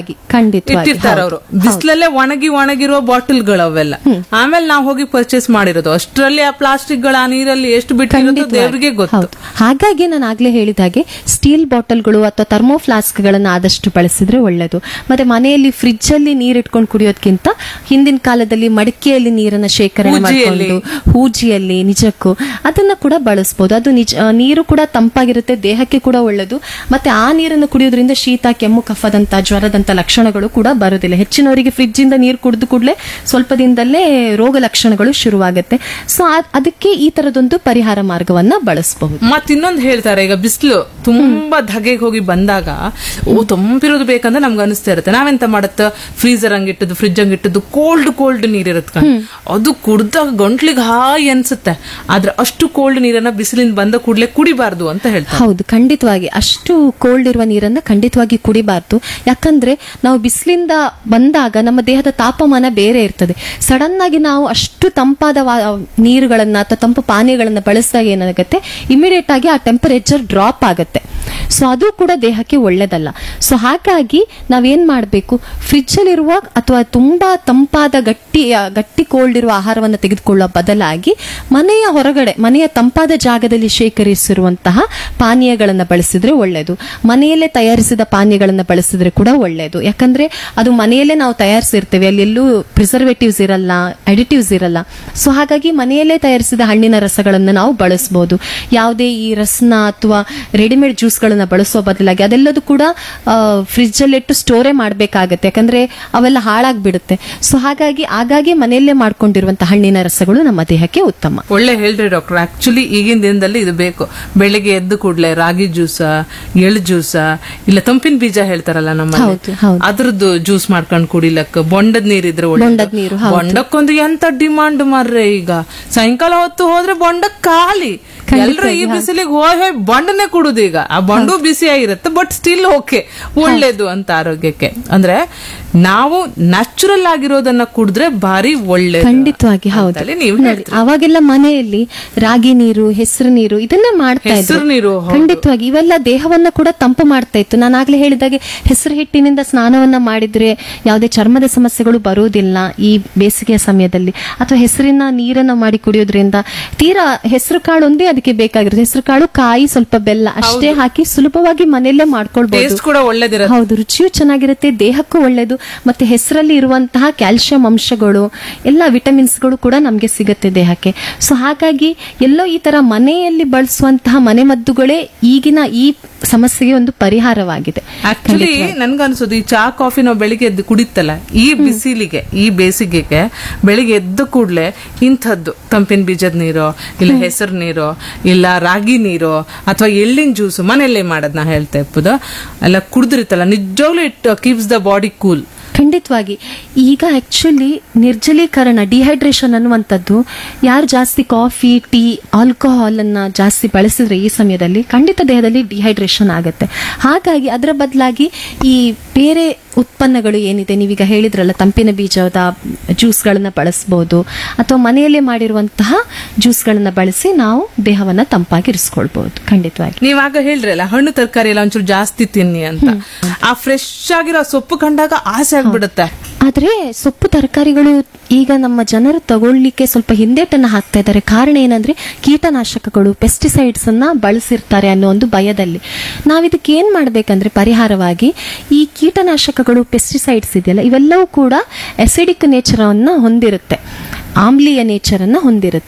ಇಟ್ಟಿರ್ತಾರ ಅವರು. ಬಿಸ್ಲಲ್ಲೇ ಒಣಗಿ ಒಣಗಿರೋ ಬಾಟಲ್ಗಳು ಅವೆಲ್ಲ. ಆಮೇಲೆ ನಾವು ಹೋಗಿ ಪರ್ಚೇಸ್ ಮಾಡಿರೋದು. ಅಷ್ಟರಲ್ಲಿ ಆ ಪ್ಲಾಸ್ಟಿಕ್ ಗಳ ಆ ನೀರಲ್ಲಿ ಎಷ್ಟು ಬಿಟ್ಟಿರೋದು ದೇವರಿಗೆ ಗೊತ್ತು. ಹಾಗಾಗಿ ನಾನು ಆಗ್ಲೇ ಹೇಳಿದ ಹಾಗೆ ಸ್ಟೀಲ್ ಬಾಟಲ್ಗಳು ಅಥವಾ ಥರ್ಮೋ ಫ್ಲಾಸ್ಕ್ ಗಳನ್ನ ಆದಷ್ಟು ಬಳಸಿದ್ರೆ ಒಳ್ಳೇದು. ಮತ್ತೆ ಮನೆಯಲ್ಲಿ ಫ್ರಿಡ್ಜ್ ಅಲ್ಲಿ ನೀರ್ ಇಟ್ಕೊಂಡು ಕುಡಿಯೋದಕ್ಕಿಂತ ಹಿಂದಿನ ಕಾಲದಲ್ಲಿ ಮಡಿಕೆಯಲ್ಲಿ ನೀರನ್ನ ಶೇಖರಣೆ ಮಾಡಿಕೊಂಡು ಹೂಜಿಯಲ್ಲಿ ನಿಜಕ್ಕೂ ಅದನ್ನ ಕೂಡ ಬಳಸಬಹುದು. ಅದು ನಿಜ ನೀರು ಕೂಡ ತಂಪಾಗಿರುತ್ತೆ, ದೇಹಕ್ಕೆ ಕೂಡ ಒಳ್ಳೆದು. ಮತ್ತೆ ಆ ನೀರನ್ನು ಕುಡಿಯೋದ್ರಿಂದ ಶೀತ, ಕೆಮ್ಮು, ಕಫದಂತ, ಜ್ವರದಂತ ಲಕ್ಷಣಗಳು ಕೂಡ ಬರೋದಿಲ್ಲ. ಹೆಚ್ಚಿನವರಿಗೆ ಫ್ರಿಡ್ಜ್ ಇಂದ ನೀರು ಕುಡಿದು ಕೂಡಲೇ ಸ್ವಲ್ಪ ದಿನದಲ್ಲೇ ರೋಗ ಲಕ್ಷಣಗಳು ಶುರುವಾಗುತ್ತೆ. ಸೊ ಅದಕ್ಕೆ ಈ ತರದೊಂದು ಪರಿಹಾರ ಮಾರ್ಗವನ್ನ ಬಳಸಬಹುದು. ಮತ್ ಇನ್ನೊಂದು ಹೇಳ್ತಾರೆ, ಈಗ ಬಿಸಿಲು ತುಂಬಾ ಧಗೆಗೆ ಹೋಗಿ ಬಂದಾಗ ಓ ತಂಪಿರೋದು ಬೇಕಂದ್ರೆ ನಮ್ಗೆ ಅನಿಸ್ತಾ ಇರುತ್ತೆ. ನಾವೆಂತ ಮಾಡತ್ತ ಫ್ರೀಸರ್ ಹಂಗಿಟ್ಟದ್ದು ಫ್ರಿಡ್ಜ್ ಹಂಗಿಟ್ಟದ್ದು ಕೋಲ್ಡ್ ಕೋಲ್ಡ್ ನೀರ್ ಇರುತ್ತೆ, ಅದು ಕುಡ್ದಾಗ ಗಂಟ್ಲಿಗೆ ಹಾಯ್ ಅನ್ಸುತ್ತೆ. ಆದ್ರೆ ಅಷ್ಟು ಕೋಲ್ಡ್ ನೀರನ್ನ ಬಿಸಿಲಿಂದ ಬಂದ ಕೂಡಲೇ ಕುಡಿಬಾರ್ದು ಅಂತ ಹೇಳ್ತಾರೆ. ಹೌದು, ಖಂಡಿತವಾಗಿ ಅಷ್ಟು ಕೋಲ್ಡ್ ಇರುವ ನೀರನ್ನ ಖಂಡಿತವಾಗಿ ಕುಡಿಬಾರ್ದು. ಯಾಕಂದ್ರೆ ನಾವು ಬಿಸಿಲಿಂದ ಬಂದಾಗ ನಮ್ಮ ದೇಹದ ತಾಪಮಾನ ಬೇರೆ ಇರ್ತದೆ. ಸಡನ್ ಆಗಿ ನಾವು ಅಷ್ಟು ತಂಪಾದ ನೀರುಗಳನ್ನ ಅಥವಾ ತಂಪು ಪಾನೀಯಗಳನ್ನ ಬಳಸಿದಾಗ ಏನಾಗುತ್ತೆ, ಇಮಿಡಿಯೇಟ್ ಆಗಿ ಆ ಟೆಂಪರೇಚರ್ ಡ್ರಾಪ್ ಆಗುತ್ತೆ. ಸೊ ಅದು ಕೂಡ ದೇಹಕ್ಕೆ ಒಳ್ಳೇದಲ್ಲ. ಸೊ ಹಾಗಾಗಿ ನಾವೇನ್ ಮಾಡಬೇಕು, ಫ್ರಿಡ್ಜ್ ಅಲ್ಲಿರುವ ಅಥವಾ ತುಂಬಾ ತಂಪಾದ ಗಟ್ಟಿ ಗಟ್ಟಿ ಕೋಲ್ಡ್ ಇರುವ ಆಹಾರವನ್ನು ತೆಗೆದುಕೊಳ್ಳುವ ಬದಲಾಗಿ ಮನೆಯ ಹೊರಗಡೆ ಮನೆಯ ತಂಪಾದ ಜಾಗದಲ್ಲಿ ಶೇಖರಿಸಿರುವಂತಹ ಪಾನೀಯಗಳನ್ನು ಬಳಸಿದ್ರೆ ಒಳ್ಳೆಯದು. ಮನೆಯಲ್ಲೇ ತಯಾರಿಸಿದ ಪಾನೀಯಗಳನ್ನು ಬಳಸಿದ್ರೆ ಕೂಡ ಒಳ್ಳೆಯದು. ಯಾಕಂದ್ರೆ ಅದು ಮನೆಯಲ್ಲೇ ನಾವು ತಯಾರಿಸಿರ್ತೇವೆ, ಅಲ್ಲಿ ಎಲ್ಲೂ ಪ್ರಿಸರ್ವೇಟಿವ್ಸ್ ಇರಲ್ಲ, ಅಡಿಟಿವ್ಸ್ ಇರಲ್ಲ. ಸೊ ಹಾಗಾಗಿ ಮನೆಯಲ್ಲೇ ತಯಾರಿಸಿದ ಹಣ್ಣಿನ ರಸಗಳನ್ನು ನಾವು ಬಳಸಬಹುದು. ಯಾವುದೇ ಈ ರಸನ ಅಥವಾ ರೆಡಿಮೇಡ್ ಜ್ಯೂಸ್ಗಳನ್ನ ಬಳಸುವ ಬದಲಾಗಿ ಅದೆಲ್ಲದೂ ಕೂಡ ಫ್ರಿಡ್ಜ್ ಅಲ್ಲಿ ಇಟ್ಟು ಸ್ಟೋರೇ ಮಾಡಬೇಕಾಗತ್ತೆ, ಯಾಕಂದ್ರೆ ಅವೆಲ್ಲ ಹಾಳಾಗ್ಬಿಡುತ್ತೆ. ಸೊ ಹಾಗಾಗಿ ಆಗಾಗ್ಗೆ ಮನೆಯಲ್ಲೇ ಮಾಡ್ಕೊಂಡಿರುವಂತಹ ಹಣ್ಣಿನ ರಸಗಳು ನಮ್ಮ ದೇಹಕ್ಕೆ ಉತ್ತಮ. ಒಳ್ಳೆ ಹೇಳ್ರಿ ಡಾಕ್ಟರ್. ಆಕ್ಚುಲಿ ಈಗಿನ ದಿನದಲ್ಲಿ ಇದು ಬೇಕು. ಬೆಳಿಗ್ಗೆ ಎದ್ದು ಕೂಡ್ಲೆ ರಾಗಿ ಜ್ಯೂಸ, ಎಳ್ ಜ್ಯೂಸ, ಇಲ್ಲ ತಂಪಿನ ಬೀಜ ಹೇಳ್ತಾರಲ್ಲ ನಮ್ಮ ಅದ್ರದ್ದು ಜ್ಯೂಸ್ ಮಾಡ್ಕೊಂಡು ಕುಡಿಲಕ್ಕ. ಬೊಂಡದ್ ನೀರಿದ್ರೆ ಒಳ್ಳೆ. ಬೊಂಡಕ್ಕೊಂದು ಎಂತ ಡಿಮಾಂಡ್ ಮಾರ್ರೆ. ಈಗ ಸಾಯಂಕಾಲ ಹೊತ್ತು ಹೋದ್ರೆ ಬೊಂಡ ಖಾಲಿ. ಎಲ್ರು ಈ ಬಿಸಿಲಿಗೆ ಹೋಗಿ ಬಂಡನೆ ಕುಡುದು. ಈಗ ಆ ಬಂಡು ಬಿಸಿ ಆಗಿರುತ್ತೆ, ಬಟ್ ಸ್ಟಿಲ್ ಓಕೆ, ಒಳ್ಳೇದು ಅಂತ ಆರೋಗ್ಯಕ್ಕೆ. ಅಂದ್ರೆ ನಾವು ನ್ಯಾಚುರಲ್ ಆಗಿರೋದನ್ನ ಕುಡಿದ್ರೆ ಭಾರಿ ಒಳ್ಳೇದು. ಖಂಡಿತವಾಗಿ ಹೌದು. ನೀವು ಅವಾಗೆಲ್ಲ ಮನೆಯಲ್ಲಿ ರಾಗಿ ನೀರು, ಹೆಸರು ನೀರು ಇದನ್ನ ಮಾಡ್ತಾ ಇದ್ರು. ನೀರು ಖಂಡಿತವಾಗಿ ಇವೆಲ್ಲ ದೇಹವನ್ನ ಕೂಡ ತಂಪು ಮಾಡ್ತಾ ಇತ್ತು. ನಾನು ಆಗ್ಲೇ ಹೇಳಿದಾಗೆ ಹೆಸರು ಹಿಟ್ಟಿನಿಂದ ಸ್ನಾನವನ್ನ ಮಾಡಿದ್ರೆ ಯಾವುದೇ ಚರ್ಮದ ಸಮಸ್ಯೆಗಳು ಬರುವುದಿಲ್ಲ ಈ ಬೇಸಿಗೆಯ ಸಮಯದಲ್ಲಿ. ಅಥವಾ ಹೆಸರಿನ ನೀರನ್ನ ಮಾಡಿ ಕುಡಿಯೋದ್ರಿಂದ ತೀರಾ ಹೆಸರು ಕಾಳು ಒಂದೇ ಅದಕ್ಕೆ ಬೇಕಾಗಿರುತ್ತೆ. ಹೆಸರು ಕಾಳು, ಕಾಯಿ, ಸ್ವಲ್ಪ ಬೆಲ್ಲ ಅಷ್ಟೇ ಹಾಕಿ ಸುಲಭವಾಗಿ ಮನೆಯಲ್ಲೇ ಮಾಡ್ಕೊಳ್ಬಹುದು. ಹೌದು, ರುಚಿಯೂ ಚೆನ್ನಾಗಿರುತ್ತೆ, ದೇಹಕ್ಕೂ ಒಳ್ಳೇದು. ಮತ್ತೆ ಹೆಸರಲ್ಲಿ ಇರುವಂತಹ ಕ್ಯಾಲ್ಸಿಯಂ ಅಂಶಗಳು, ಎಲ್ಲ ವಿಟಮಿನ್ಸ್ಗಳು ಕೂಡ ನಮ್ಗೆ ಸಿಗುತ್ತೆ ದೇಹಕ್ಕೆ. ಸೊ ಹಾಗಾಗಿ ಎಲ್ಲೋ ಈ ತರ ಮನೆಯಲ್ಲಿ ಬಳಸುವಂತಹ ಮನೆಮದ್ದುಗಳೇ ಈಗಿನ ಈ ಸಮಸ್ಯೆಗೆ ಒಂದು ಪರಿಹಾರವಾಗಿದೆ. ಆಕ್ಚುಲಿ ನನ್ಗನ್ಸೋದು ಈ ಚಾ ಕಾಫಿ ನಾವು ಬೆಳಿಗ್ಗೆ ಎದ್ದು ಕುಡಿತಲ್ಲ, ಈ ಬಿಸಿಲಿಗೆ ಈ ಬೇಸಿಗೆಗೆ ಬೆಳಿಗ್ಗೆ ಎದ್ದು ಕೂಡ್ಲೆ ಇಂಥದ್ದು ತಂಪಿನ ಬೀಜದ ನೀರು, ಇಲ್ಲ ಹೆಸರು ನೀರು, ಇಲ್ಲ ರಾಗಿ ನೀರು, ಅಥವಾ ಎಳ್ಳಿನ ಜ್ಯೂಸು ಮನೆಯಲ್ಲೇ ಮಾಡೋದ್ ನಾ ಹೇಳ್ತಾ ಇಪ್ಪದು ಎಲ್ಲ ಕುಡಿದಿರ್ತಲ್ಲ, ನಿಜವಾಗ್ಲೂ it keeps the body cool. ಖಂಡಿತವಾಗಿ ಈಗ ಆಕ್ಚುಲಿ ನಿರ್ಜಲೀಕರಣ, ಡಿಹೈಡ್ರೇಷನ್ ಅನ್ನುವಂಥದ್ದು ಯಾರು ಜಾಸ್ತಿ ಕಾಫಿ, ಟೀ, ಆಲ್ಕೋಹಾಲ್ ಅನ್ನ ಜಾಸ್ತಿ ಬಳಸಿದ್ರೆ ಈ ಸಮಯದಲ್ಲಿ ಖಂಡಿತ ದೇಹದಲ್ಲಿ ಡಿಹೈಡ್ರೇಷನ್ ಆಗುತ್ತೆ. ಹಾಗಾಗಿ ಅದರ ಬದಲಾಗಿ ಈ ಬೇರೆ ಉತ್ಪನ್ನಗಳು ಏನಿದೆ, ನೀವೀಗ ಹೇಳಿದ್ರಲ್ಲ ತಂಪಿನ ಬೀಜದ ಜ್ಯೂಸ್ಗಳನ್ನ ಬಳಸಬಹುದು, ಅಥವಾ ಮನೆಯಲ್ಲೇ ಮಾಡಿರುವಂತಹ ಜ್ಯೂಸ್ಗಳನ್ನ ಬಳಸಿ ನಾವು ದೇಹವನ್ನ ತಂಪಾಗಿರಿಸ್ಕೊಳ್ಬಹುದು. ಖಂಡಿತವಾಗಿ ನೀವಾಗ ಹೇಳ್ರಲ್ಲ ಹಣ್ಣು ತರಕಾರಿ ಎಲ್ಲ ಒಂಚೂರು ಜಾಸ್ತಿ ತಿನ್ನಿ ಅಂತ, ಆ ಫ್ರೆಶ್ ಆಗಿರೋ ಸೊಪ್ಪು ಕಂಡಾಗ ಆಸೆ ಆಗ್ಬಿಡುತ್ತೆ. ಆದ್ರೆ ಸೊಪ್ಪು ತರಕಾರಿಗಳು ಈಗ ನಮ್ಮ ಜನರು ತಗೊಳ್ಳಿಕ್ಕೆ ಸ್ವಲ್ಪ ಹಿಂದೇಟನ್ನ ಹಾಕ್ತಾ ಇದ್ದಾರೆ. ಕಾರಣ ಏನಂದ್ರೆ ಕೀಟನಾಶಕಗಳು, ಪೆಸ್ಟಿಸೈಡ್ಸ್ ಅನ್ನ ಬಳಸಿರ್ತಾರೆ ಅನ್ನೋ ಒಂದು ಭಯದಲ್ಲಿ. ನಾವಿದಕ್ಕೆ ಏನ್ ಮಾಡ್ಬೇಕಂದ್ರೆ ಪರಿಹಾರವಾಗಿ ಈ ಕೀಟನಾಶಕಗಳು, ಪೆಸ್ಟಿಸೈಡ್ಸ್ ಇದೆಯಲ್ಲ, ಇವೆಲ್ಲವೂ ಕೂಡ ಅಸಿಡಿಕ್ ನೇಚರ್ ಅನ್ನ ಹೊಂದಿರುತ್ತೆ, ಆಮ್ಲೀಯ ನೇಚರ್ ಅನ್ನ ಹೊಂದಿರುತ್ತೆ.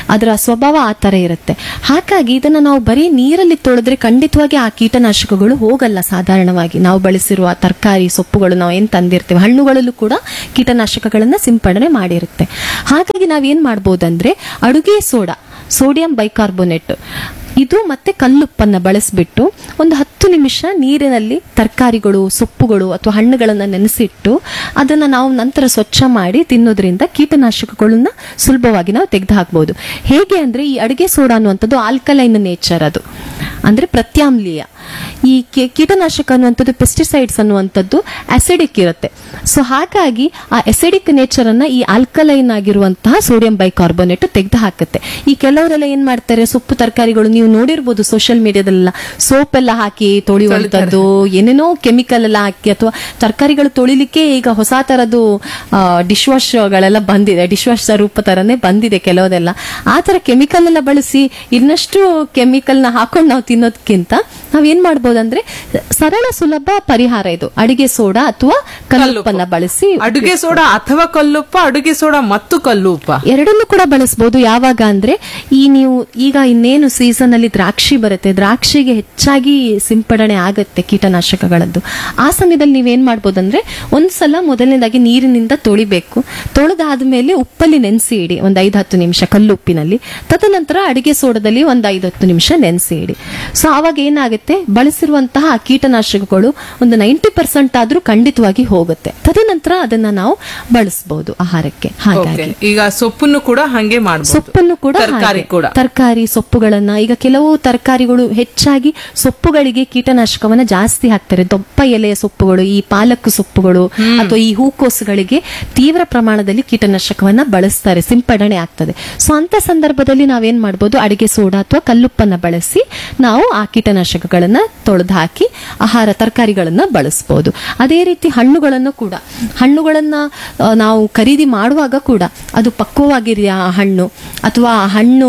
ಅದರ ಸ್ವಭಾವ ಆ ತರ ಇರುತ್ತೆ. ಹಾಗಾಗಿ ಇದನ್ನ ನಾವು ಬರೀ ನೀರಲ್ಲಿ ತೊಳೆದ್ರೆ ಖಂಡಿತವಾಗಿ ಆ ಕೀಟನಾಶಕಗಳು ಹೋಗಲ್ಲ. ಸಾಧಾರಣವಾಗಿ ನಾವು ಬಳಸಿರುವ ತರಕಾರಿ ಸೊಪ್ಪುಗಳು ನಾವು ಏನ್ ತಂದಿರ್ತೇವೆ, ಹಣ್ಣುಗಳಲ್ಲೂ ಕೂಡ ಕೀಟನಾಶಕಗಳನ್ನ ಸಿಂಪಡಣೆ ಮಾಡಿರುತ್ತೆ. ಹಾಗಾಗಿ ನಾವೇನ್ ಮಾಡ್ಬೋದಂದ್ರೆ ಅಡುಗೆ ಸೋಡಾ, ಸೋಡಿಯಂ ಬೈಕಾರ್ಬೋನೇಟ್ ಇದು ಮತ್ತೆ ಕಲ್ಲುಪ್ಪನ್ನ ಬಳಸಿಬಿಟ್ಟು ಒಂದು ಹತ್ತು ನಿಮಿಷ ನೀರಿನಲ್ಲಿ ತರಕಾರಿಗಳು ಸೊಪ್ಪುಗಳು ಅಥವಾ ಹಣ್ಣುಗಳನ್ನ ನೆನೆಸಿಟ್ಟು ಅದನ್ನ ನಾವು ನಂತರ ಸ್ವಚ್ಛ ಮಾಡಿ ತಿನ್ನೋದ್ರಿಂದ ಕೀಟನಾಶಕಗಳನ್ನ ಸುಲಭವಾಗಿ ನಾವು ತೆಗೆದು ಹಾಕಬಹುದು. ಹೇಗೆ ಅಂದ್ರೆ ಈ ಅಡುಗೆ ಸೋಡಾ ಅನ್ನುವಂಥದ್ದು ಆಲ್ಕಲೈನ್ ನೇಚರ್, ಅದು ಅಂದ್ರೆ ಪ್ರತ್ಯಾಮ್ಲೀಯ. ಈ ಕೀಟನಾಶಕ ಅನ್ನುವಂಥದ್ದು ಪೆಸ್ಟಿಸೈಡ್ಸ್ ಅನ್ನುವಂಥದ್ದು ಅಸಿಡಿಕ್ ಇರುತ್ತೆ. ಸೊ ಹಾಗಾಗಿ ಆ ಅಸಿಡಿಕ್ ನೇಚರ್ ಅನ್ನ ಈ ಆಲ್ಕಲೈನ್ ಆಗಿರುವಂತಹ ಸೋಡಿಯಂ ಬೈಕಾರ್ಬೋನೇಟ್ ತೆಗೆದು ಹಾಕುತ್ತೆ. ಈ ಕೆಲವರೆಲ್ಲ ಏನ್ ಮಾಡ್ತಾರೆ, ಸೊಪ್ಪು ತರಕಾರಿಗಳು ನೀವು ನೋಡಿರ್ಬೋದು ಸೋಷಿಯಲ್ ಮೀಡಿಯಾದಲ್ಲ, ಸೋಪ್ ಎಲ್ಲ ಹಾಕಿ ತೊಳೆಯುವಂಥದ್ದು, ಏನೇನೋ ಕೆಮಿಕಲ್ ಎಲ್ಲ ಹಾಕಿ, ಅಥವಾ ತರಕಾರಿಗಳು ತೊಳಿಲಿಕ್ಕೆ ಈಗ ಹೊಸ ತರದ್ದು ಡಿಶ್ ವಾಶ್ ಗಳೆಲ್ಲ ಬಂದಿದೆ, ಡಿಶ್ ವಾಶ್ ರೂಪ ತರನೇ ಬಂದಿದೆ ಕೆಲವುದೆಲ್ಲ. ಆ ತರ ಕೆಮಿಕಲ್ ಎಲ್ಲ ಬಳಸಿ ಇನ್ನಷ್ಟು ಕೆಮಿಕಲ್ ನ ಹಾಕೊಂಡು ನಾವು ತಿನ್ನೋದಕ್ಕಿಂತ ನಾವೇನ್ ಮಾಡ್ಬೋದಂದ್ರೆ ಸರಳ ಸುಲಭ ಪರಿಹಾರ ಇದು, ಅಡಿಗೆ ಸೋಡಾ ಅಥವಾ ಕಲ್ಲುಪ್ಪನ್ನ ಬಳಸಿ. ಅಡುಗೆ ಸೋಡಾ ಅಥವಾ ಕಲ್ಲುಪ್ಪ, ಅಡುಗೆ ಸೋಡಾ ಮತ್ತು ಕಲ್ಲುಪ್ಪ ಎರಡನ್ನೂ ಕೂಡ ಬಳಸಬಹುದು. ಯಾವಾಗ ಅಂದ್ರೆ ಈ ನೀವು ಈಗ ಇನ್ನೇನು ಸೀಸನ್ ಅಲ್ಲಿ ದ್ರಾಕ್ಷಿ ಬರುತ್ತೆ, ದ್ರಾಕ್ಷಿಗೆ ಹೆಚ್ಚಾಗಿ ಸಿಂಪಡಣೆ ಆಗತ್ತೆ ಕೀಟನಾಶಕಗಳದ್ದು. ಆ ಸಮಯದಲ್ಲಿ ನೀವೇನ್ ಮಾಡ್ಬೋದಂದ್ರೆ ಒಂದ್ಸಲ ಮೊದಲನೇದಾಗಿ ನೀರಿನಿಂದ ತೊಳಿಬೇಕು. ತೊಳೆದಾದ್ಮೇಲೆ ಉಪ್ಪಲ್ಲಿ ನೆನೆಸಿ ಇಡಿ ಒಂದ್ ಐದ್ ಹತ್ತು ನಿಮಿಷ ಕಲ್ಲುಪ್ಪಿನಲ್ಲಿ. ತದನಂತರ ಅಡಿಗೆ ಸೋಡಾದಲ್ಲಿ ಒಂದ್ ಐದ್ ಹತ್ತು ನಿಮಿಷ ನೆನೆಸಿ ಇಡಿ. ಸೊ ಆವಾಗ ಏನಾಗುತ್ತೆ, ಬಳಸಿರುವಂತಹ ಕೀಟನಾಶಕಗಳು ಒಂದು ನೈಂಟಿ ಪರ್ಸೆಂಟ್ ಆದ್ರೂ ಖಂಡಿತವಾಗಿ ಹೋಗುತ್ತೆ. ತದನಂತರ ಅದನ್ನ ನಾವು ಬಳಸಬಹುದು ಆಹಾರಕ್ಕೆ. ಹಾಗಾಗಿ ಈಗ ಸೊಪ್ಪನ್ನು ಕೂಡ ಹಾಗೆ ಮಾಡಬಹುದು. ಸೊಪ್ಪನ್ನು ಕೂಡ ತರಕಾರಿ ಕೂಡ ತರಕಾರಿ ಸೊಪ್ಪುಗಳನ್ನ, ಈಗ ಕೆಲವು ತರಕಾರಿಗಳು ಹೆಚ್ಚಾಗಿ ಸೊಪ್ಪುಗಳಿಗೆ ಕೀಟನಾಶಕವನ್ನ ಜಾಸ್ತಿ ಹಾಕ್ತಾರೆ. ದೊಪ್ಪ ಎಲೆಯ ಸೊಪ್ಪುಗಳು, ಈ ಪಾಲಕ್ ಸೊಪ್ಪುಗಳು ಅಥವಾ ಈ ಹೂಕೋಸುಗಳಿಗೆ ತೀವ್ರ ಪ್ರಮಾಣದಲ್ಲಿ ಕೀಟನಾಶಕವನ್ನ ಬಳಸ್ತಾರೆ, ಸಿಂಪಡಣೆ ಆಗ್ತದೆ. ಸೊ ಅಂತ ಸಂದರ್ಭದಲ್ಲಿ ನಾವೇನ್ ಮಾಡಬಹುದು, ಅಡಿಗೆ ಸೋಡಾ ಅಥವಾ ಕಲ್ಲುಪ್ಪನ್ನ ಬಳಸಿ ನಾವು ಆ ಕೀಟನಾಶಕಗಳನ್ನ ತೊಳೆದು ಹಾಕಿ ಆಹಾರ ತರಕಾರಿಗಳನ್ನ ಬಳಸಬಹುದು. ಅದೇ ರೀತಿ ಹಣ್ಣುಗಳನ್ನು ಕೂಡ, ಹಣ್ಣುಗಳನ್ನ ನಾವು ಖರೀದಿ ಮಾಡುವಾಗ ಕೂಡ ಅದು ಪಕ್ವವಾಗಿದೆಯಾ ಹಣ್ಣು, ಅಥವಾ ಹಣ್ಣು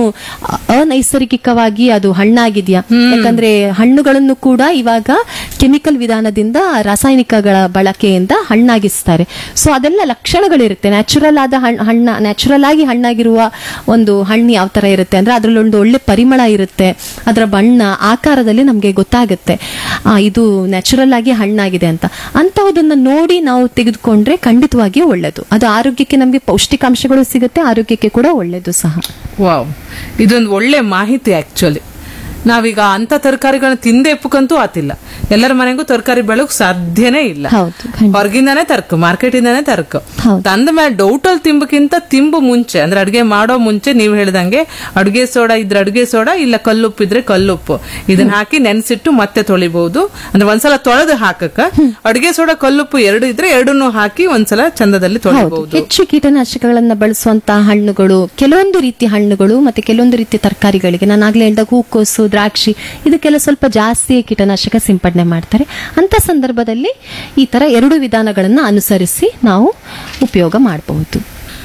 ಅನೈಸರ್ಗಿಕವಾಗಿ ಅದು ಹಣ್ಣಾಗಿದೆಯಾ. ಯಾಕಂದ್ರೆ ಹಣ್ಣುಗಳನ್ನು ಕೂಡ ಇವಾಗ ಕೆಮಿಕಲ್ ವಿಧಾನದಿಂದ ರಾಸಾಯನಿಕಗಳ ಬಳಕೆಯಿಂದ ಹಣ್ಣಾಗಿಸ್ತಾರೆ. ಸೊ ಅದೆಲ್ಲ ಲಕ್ಷಣಗಳಿರುತ್ತೆ. ನ್ಯಾಚುರಲ್ ಆದ ಹಣ್ಣ ನ್ಯಾಚುರಲ್ ಆಗಿ ಹಣ್ಣಾಗಿರುವ ಒಂದು ಹಣ್ಣು ಯಾವ ತರ ಇರುತ್ತೆ ಅಂದ್ರೆ ಅದರಲ್ಲಿ ಒಂದು ಒಳ್ಳೆ ಪರಿಮಳ ಇರುತ್ತೆ, ಅದರ ಬಣ್ಣ ಆಕಾರದಲ್ಲಿ ನಮ್ಗೆ ಗೊತ್ತಾಗುತ್ತೆ ಇದು ನ್ಯಾಚುರಲ್ ಆಗಿ ಹಣ್ಣಾಗಿದೆ ಅಂತ. ಅಂತಹದನ್ನ ನೋಡಿ ನಾವು ತೆಗೆದುಕೊಂಡ್ರೆ ಖಂಡಿತವಾಗಿಯೂ ಒಳ್ಳೆದು. ಅದು ಆರೋಗ್ಯಕ್ಕೆ ನಮ್ಗೆ ಪೌಷ್ಟಿಕಾಂಶಗಳು ಸಿಗುತ್ತೆ, ಆರೋಗ್ಯಕ್ಕೆ ಕೂಡ ಒಳ್ಳೆದು ಸಹ. ವಾವ್, ಇದೊಂದು ಒಳ್ಳೆ ಮಾಹಿತಿ. ಆಕ್ಚುಲಿ ನಾವೀಗ ಅಂತ ತರಕಾರಿಗಳನ್ನ ತಿಂದೆ ಎಪ್ಪಕ್ಕಂತೂ ಆತಿಲ್ಲ. ಎಲ್ಲರ ಮನೆಗೂ ತರಕಾರಿ ಬೆಳಕ್ ಸಾಧ್ಯನೇ ಇಲ್ಲ. ಹೊರಗಿಂದಾನೇ ತರ್ಕ, ಮಾರ್ಕೆಟ್ ಇಂದಾನೇ ತರ್ಕ. ತಂದ ಮೇಲೆ ಡೌಟ್ ಅಲ್ಲಿ ತಿಂಬಕ್ಕಿಂತ ತಿಂಬು ಮುಂಚೆ ಅಂದ್ರೆ ಅಡ್ಗೆ ಮಾಡೋ ಮುಂಚೆ ನೀವು ಹೇಳ್ದಂಗೆ ಅಡುಗೆ ಸೋಡಾ ಇದ್ರೆ ಅಡುಗೆ ಸೋಡಾ, ಇಲ್ಲ ಕಲ್ಲುಪ್ಪು ಇದ್ರೆ ಕಲ್ಲುಪ್ಪು, ಇದನ್ನ ಹಾಕಿ ನೆನ್ಸಿಟ್ಟು ಮತ್ತೆ ತೊಳಿಬಹುದು. ಅಂದ್ರೆ ಒಂದ್ಸಲ ತೊಳೆದು ಹಾಕಕ್ಕ ಅಡುಗೆ ಸೋಡಾ ಕಲ್ಲುಪ್ಪು ಎರಡು ಇದ್ರೆ ಎರಡನ್ನೂ ಹಾಕಿ ಒಂದ್ಸಲ ಚಂದದಲ್ಲಿ ತೊಳಿಬಹುದು. ಹೆಚ್ಚು ಕೀಟನಾಶಕಗಳನ್ನ ಬಳಸುವಂತಹ ಹಣ್ಣುಗಳು, ಕೆಲವೊಂದು ರೀತಿಯ ಹಣ್ಣುಗಳು ಮತ್ತೆ ಕೆಲವೊಂದು ರೀತಿಯ ತರಕಾರಿಗಳಿಗೆ, ನಾನು ಆಗ್ಲೇ ಹೇಳಿದಾಗ ಹೂಕೋಸು, ದ್ರಾಕ್ಷಿ, ಇದಕ್ಕೆಲ್ಲ ಸ್ವಲ್ಪ ಜಾಸ್ತಿ ಕೀಟನಾಶಕ ಸಿಂಪಡಣೆ ಮಾಡ್ತಾರೆ. ಅಂತ ಸಂದರ್ಭದಲ್ಲಿ ಈ ತರ ಎರಡು ವಿಧಾನಗಳನ್ನ ಅನುಸರಿಸಿ ನಾವು ಉಪಯೋಗ ಮಾಡಬಹುದು.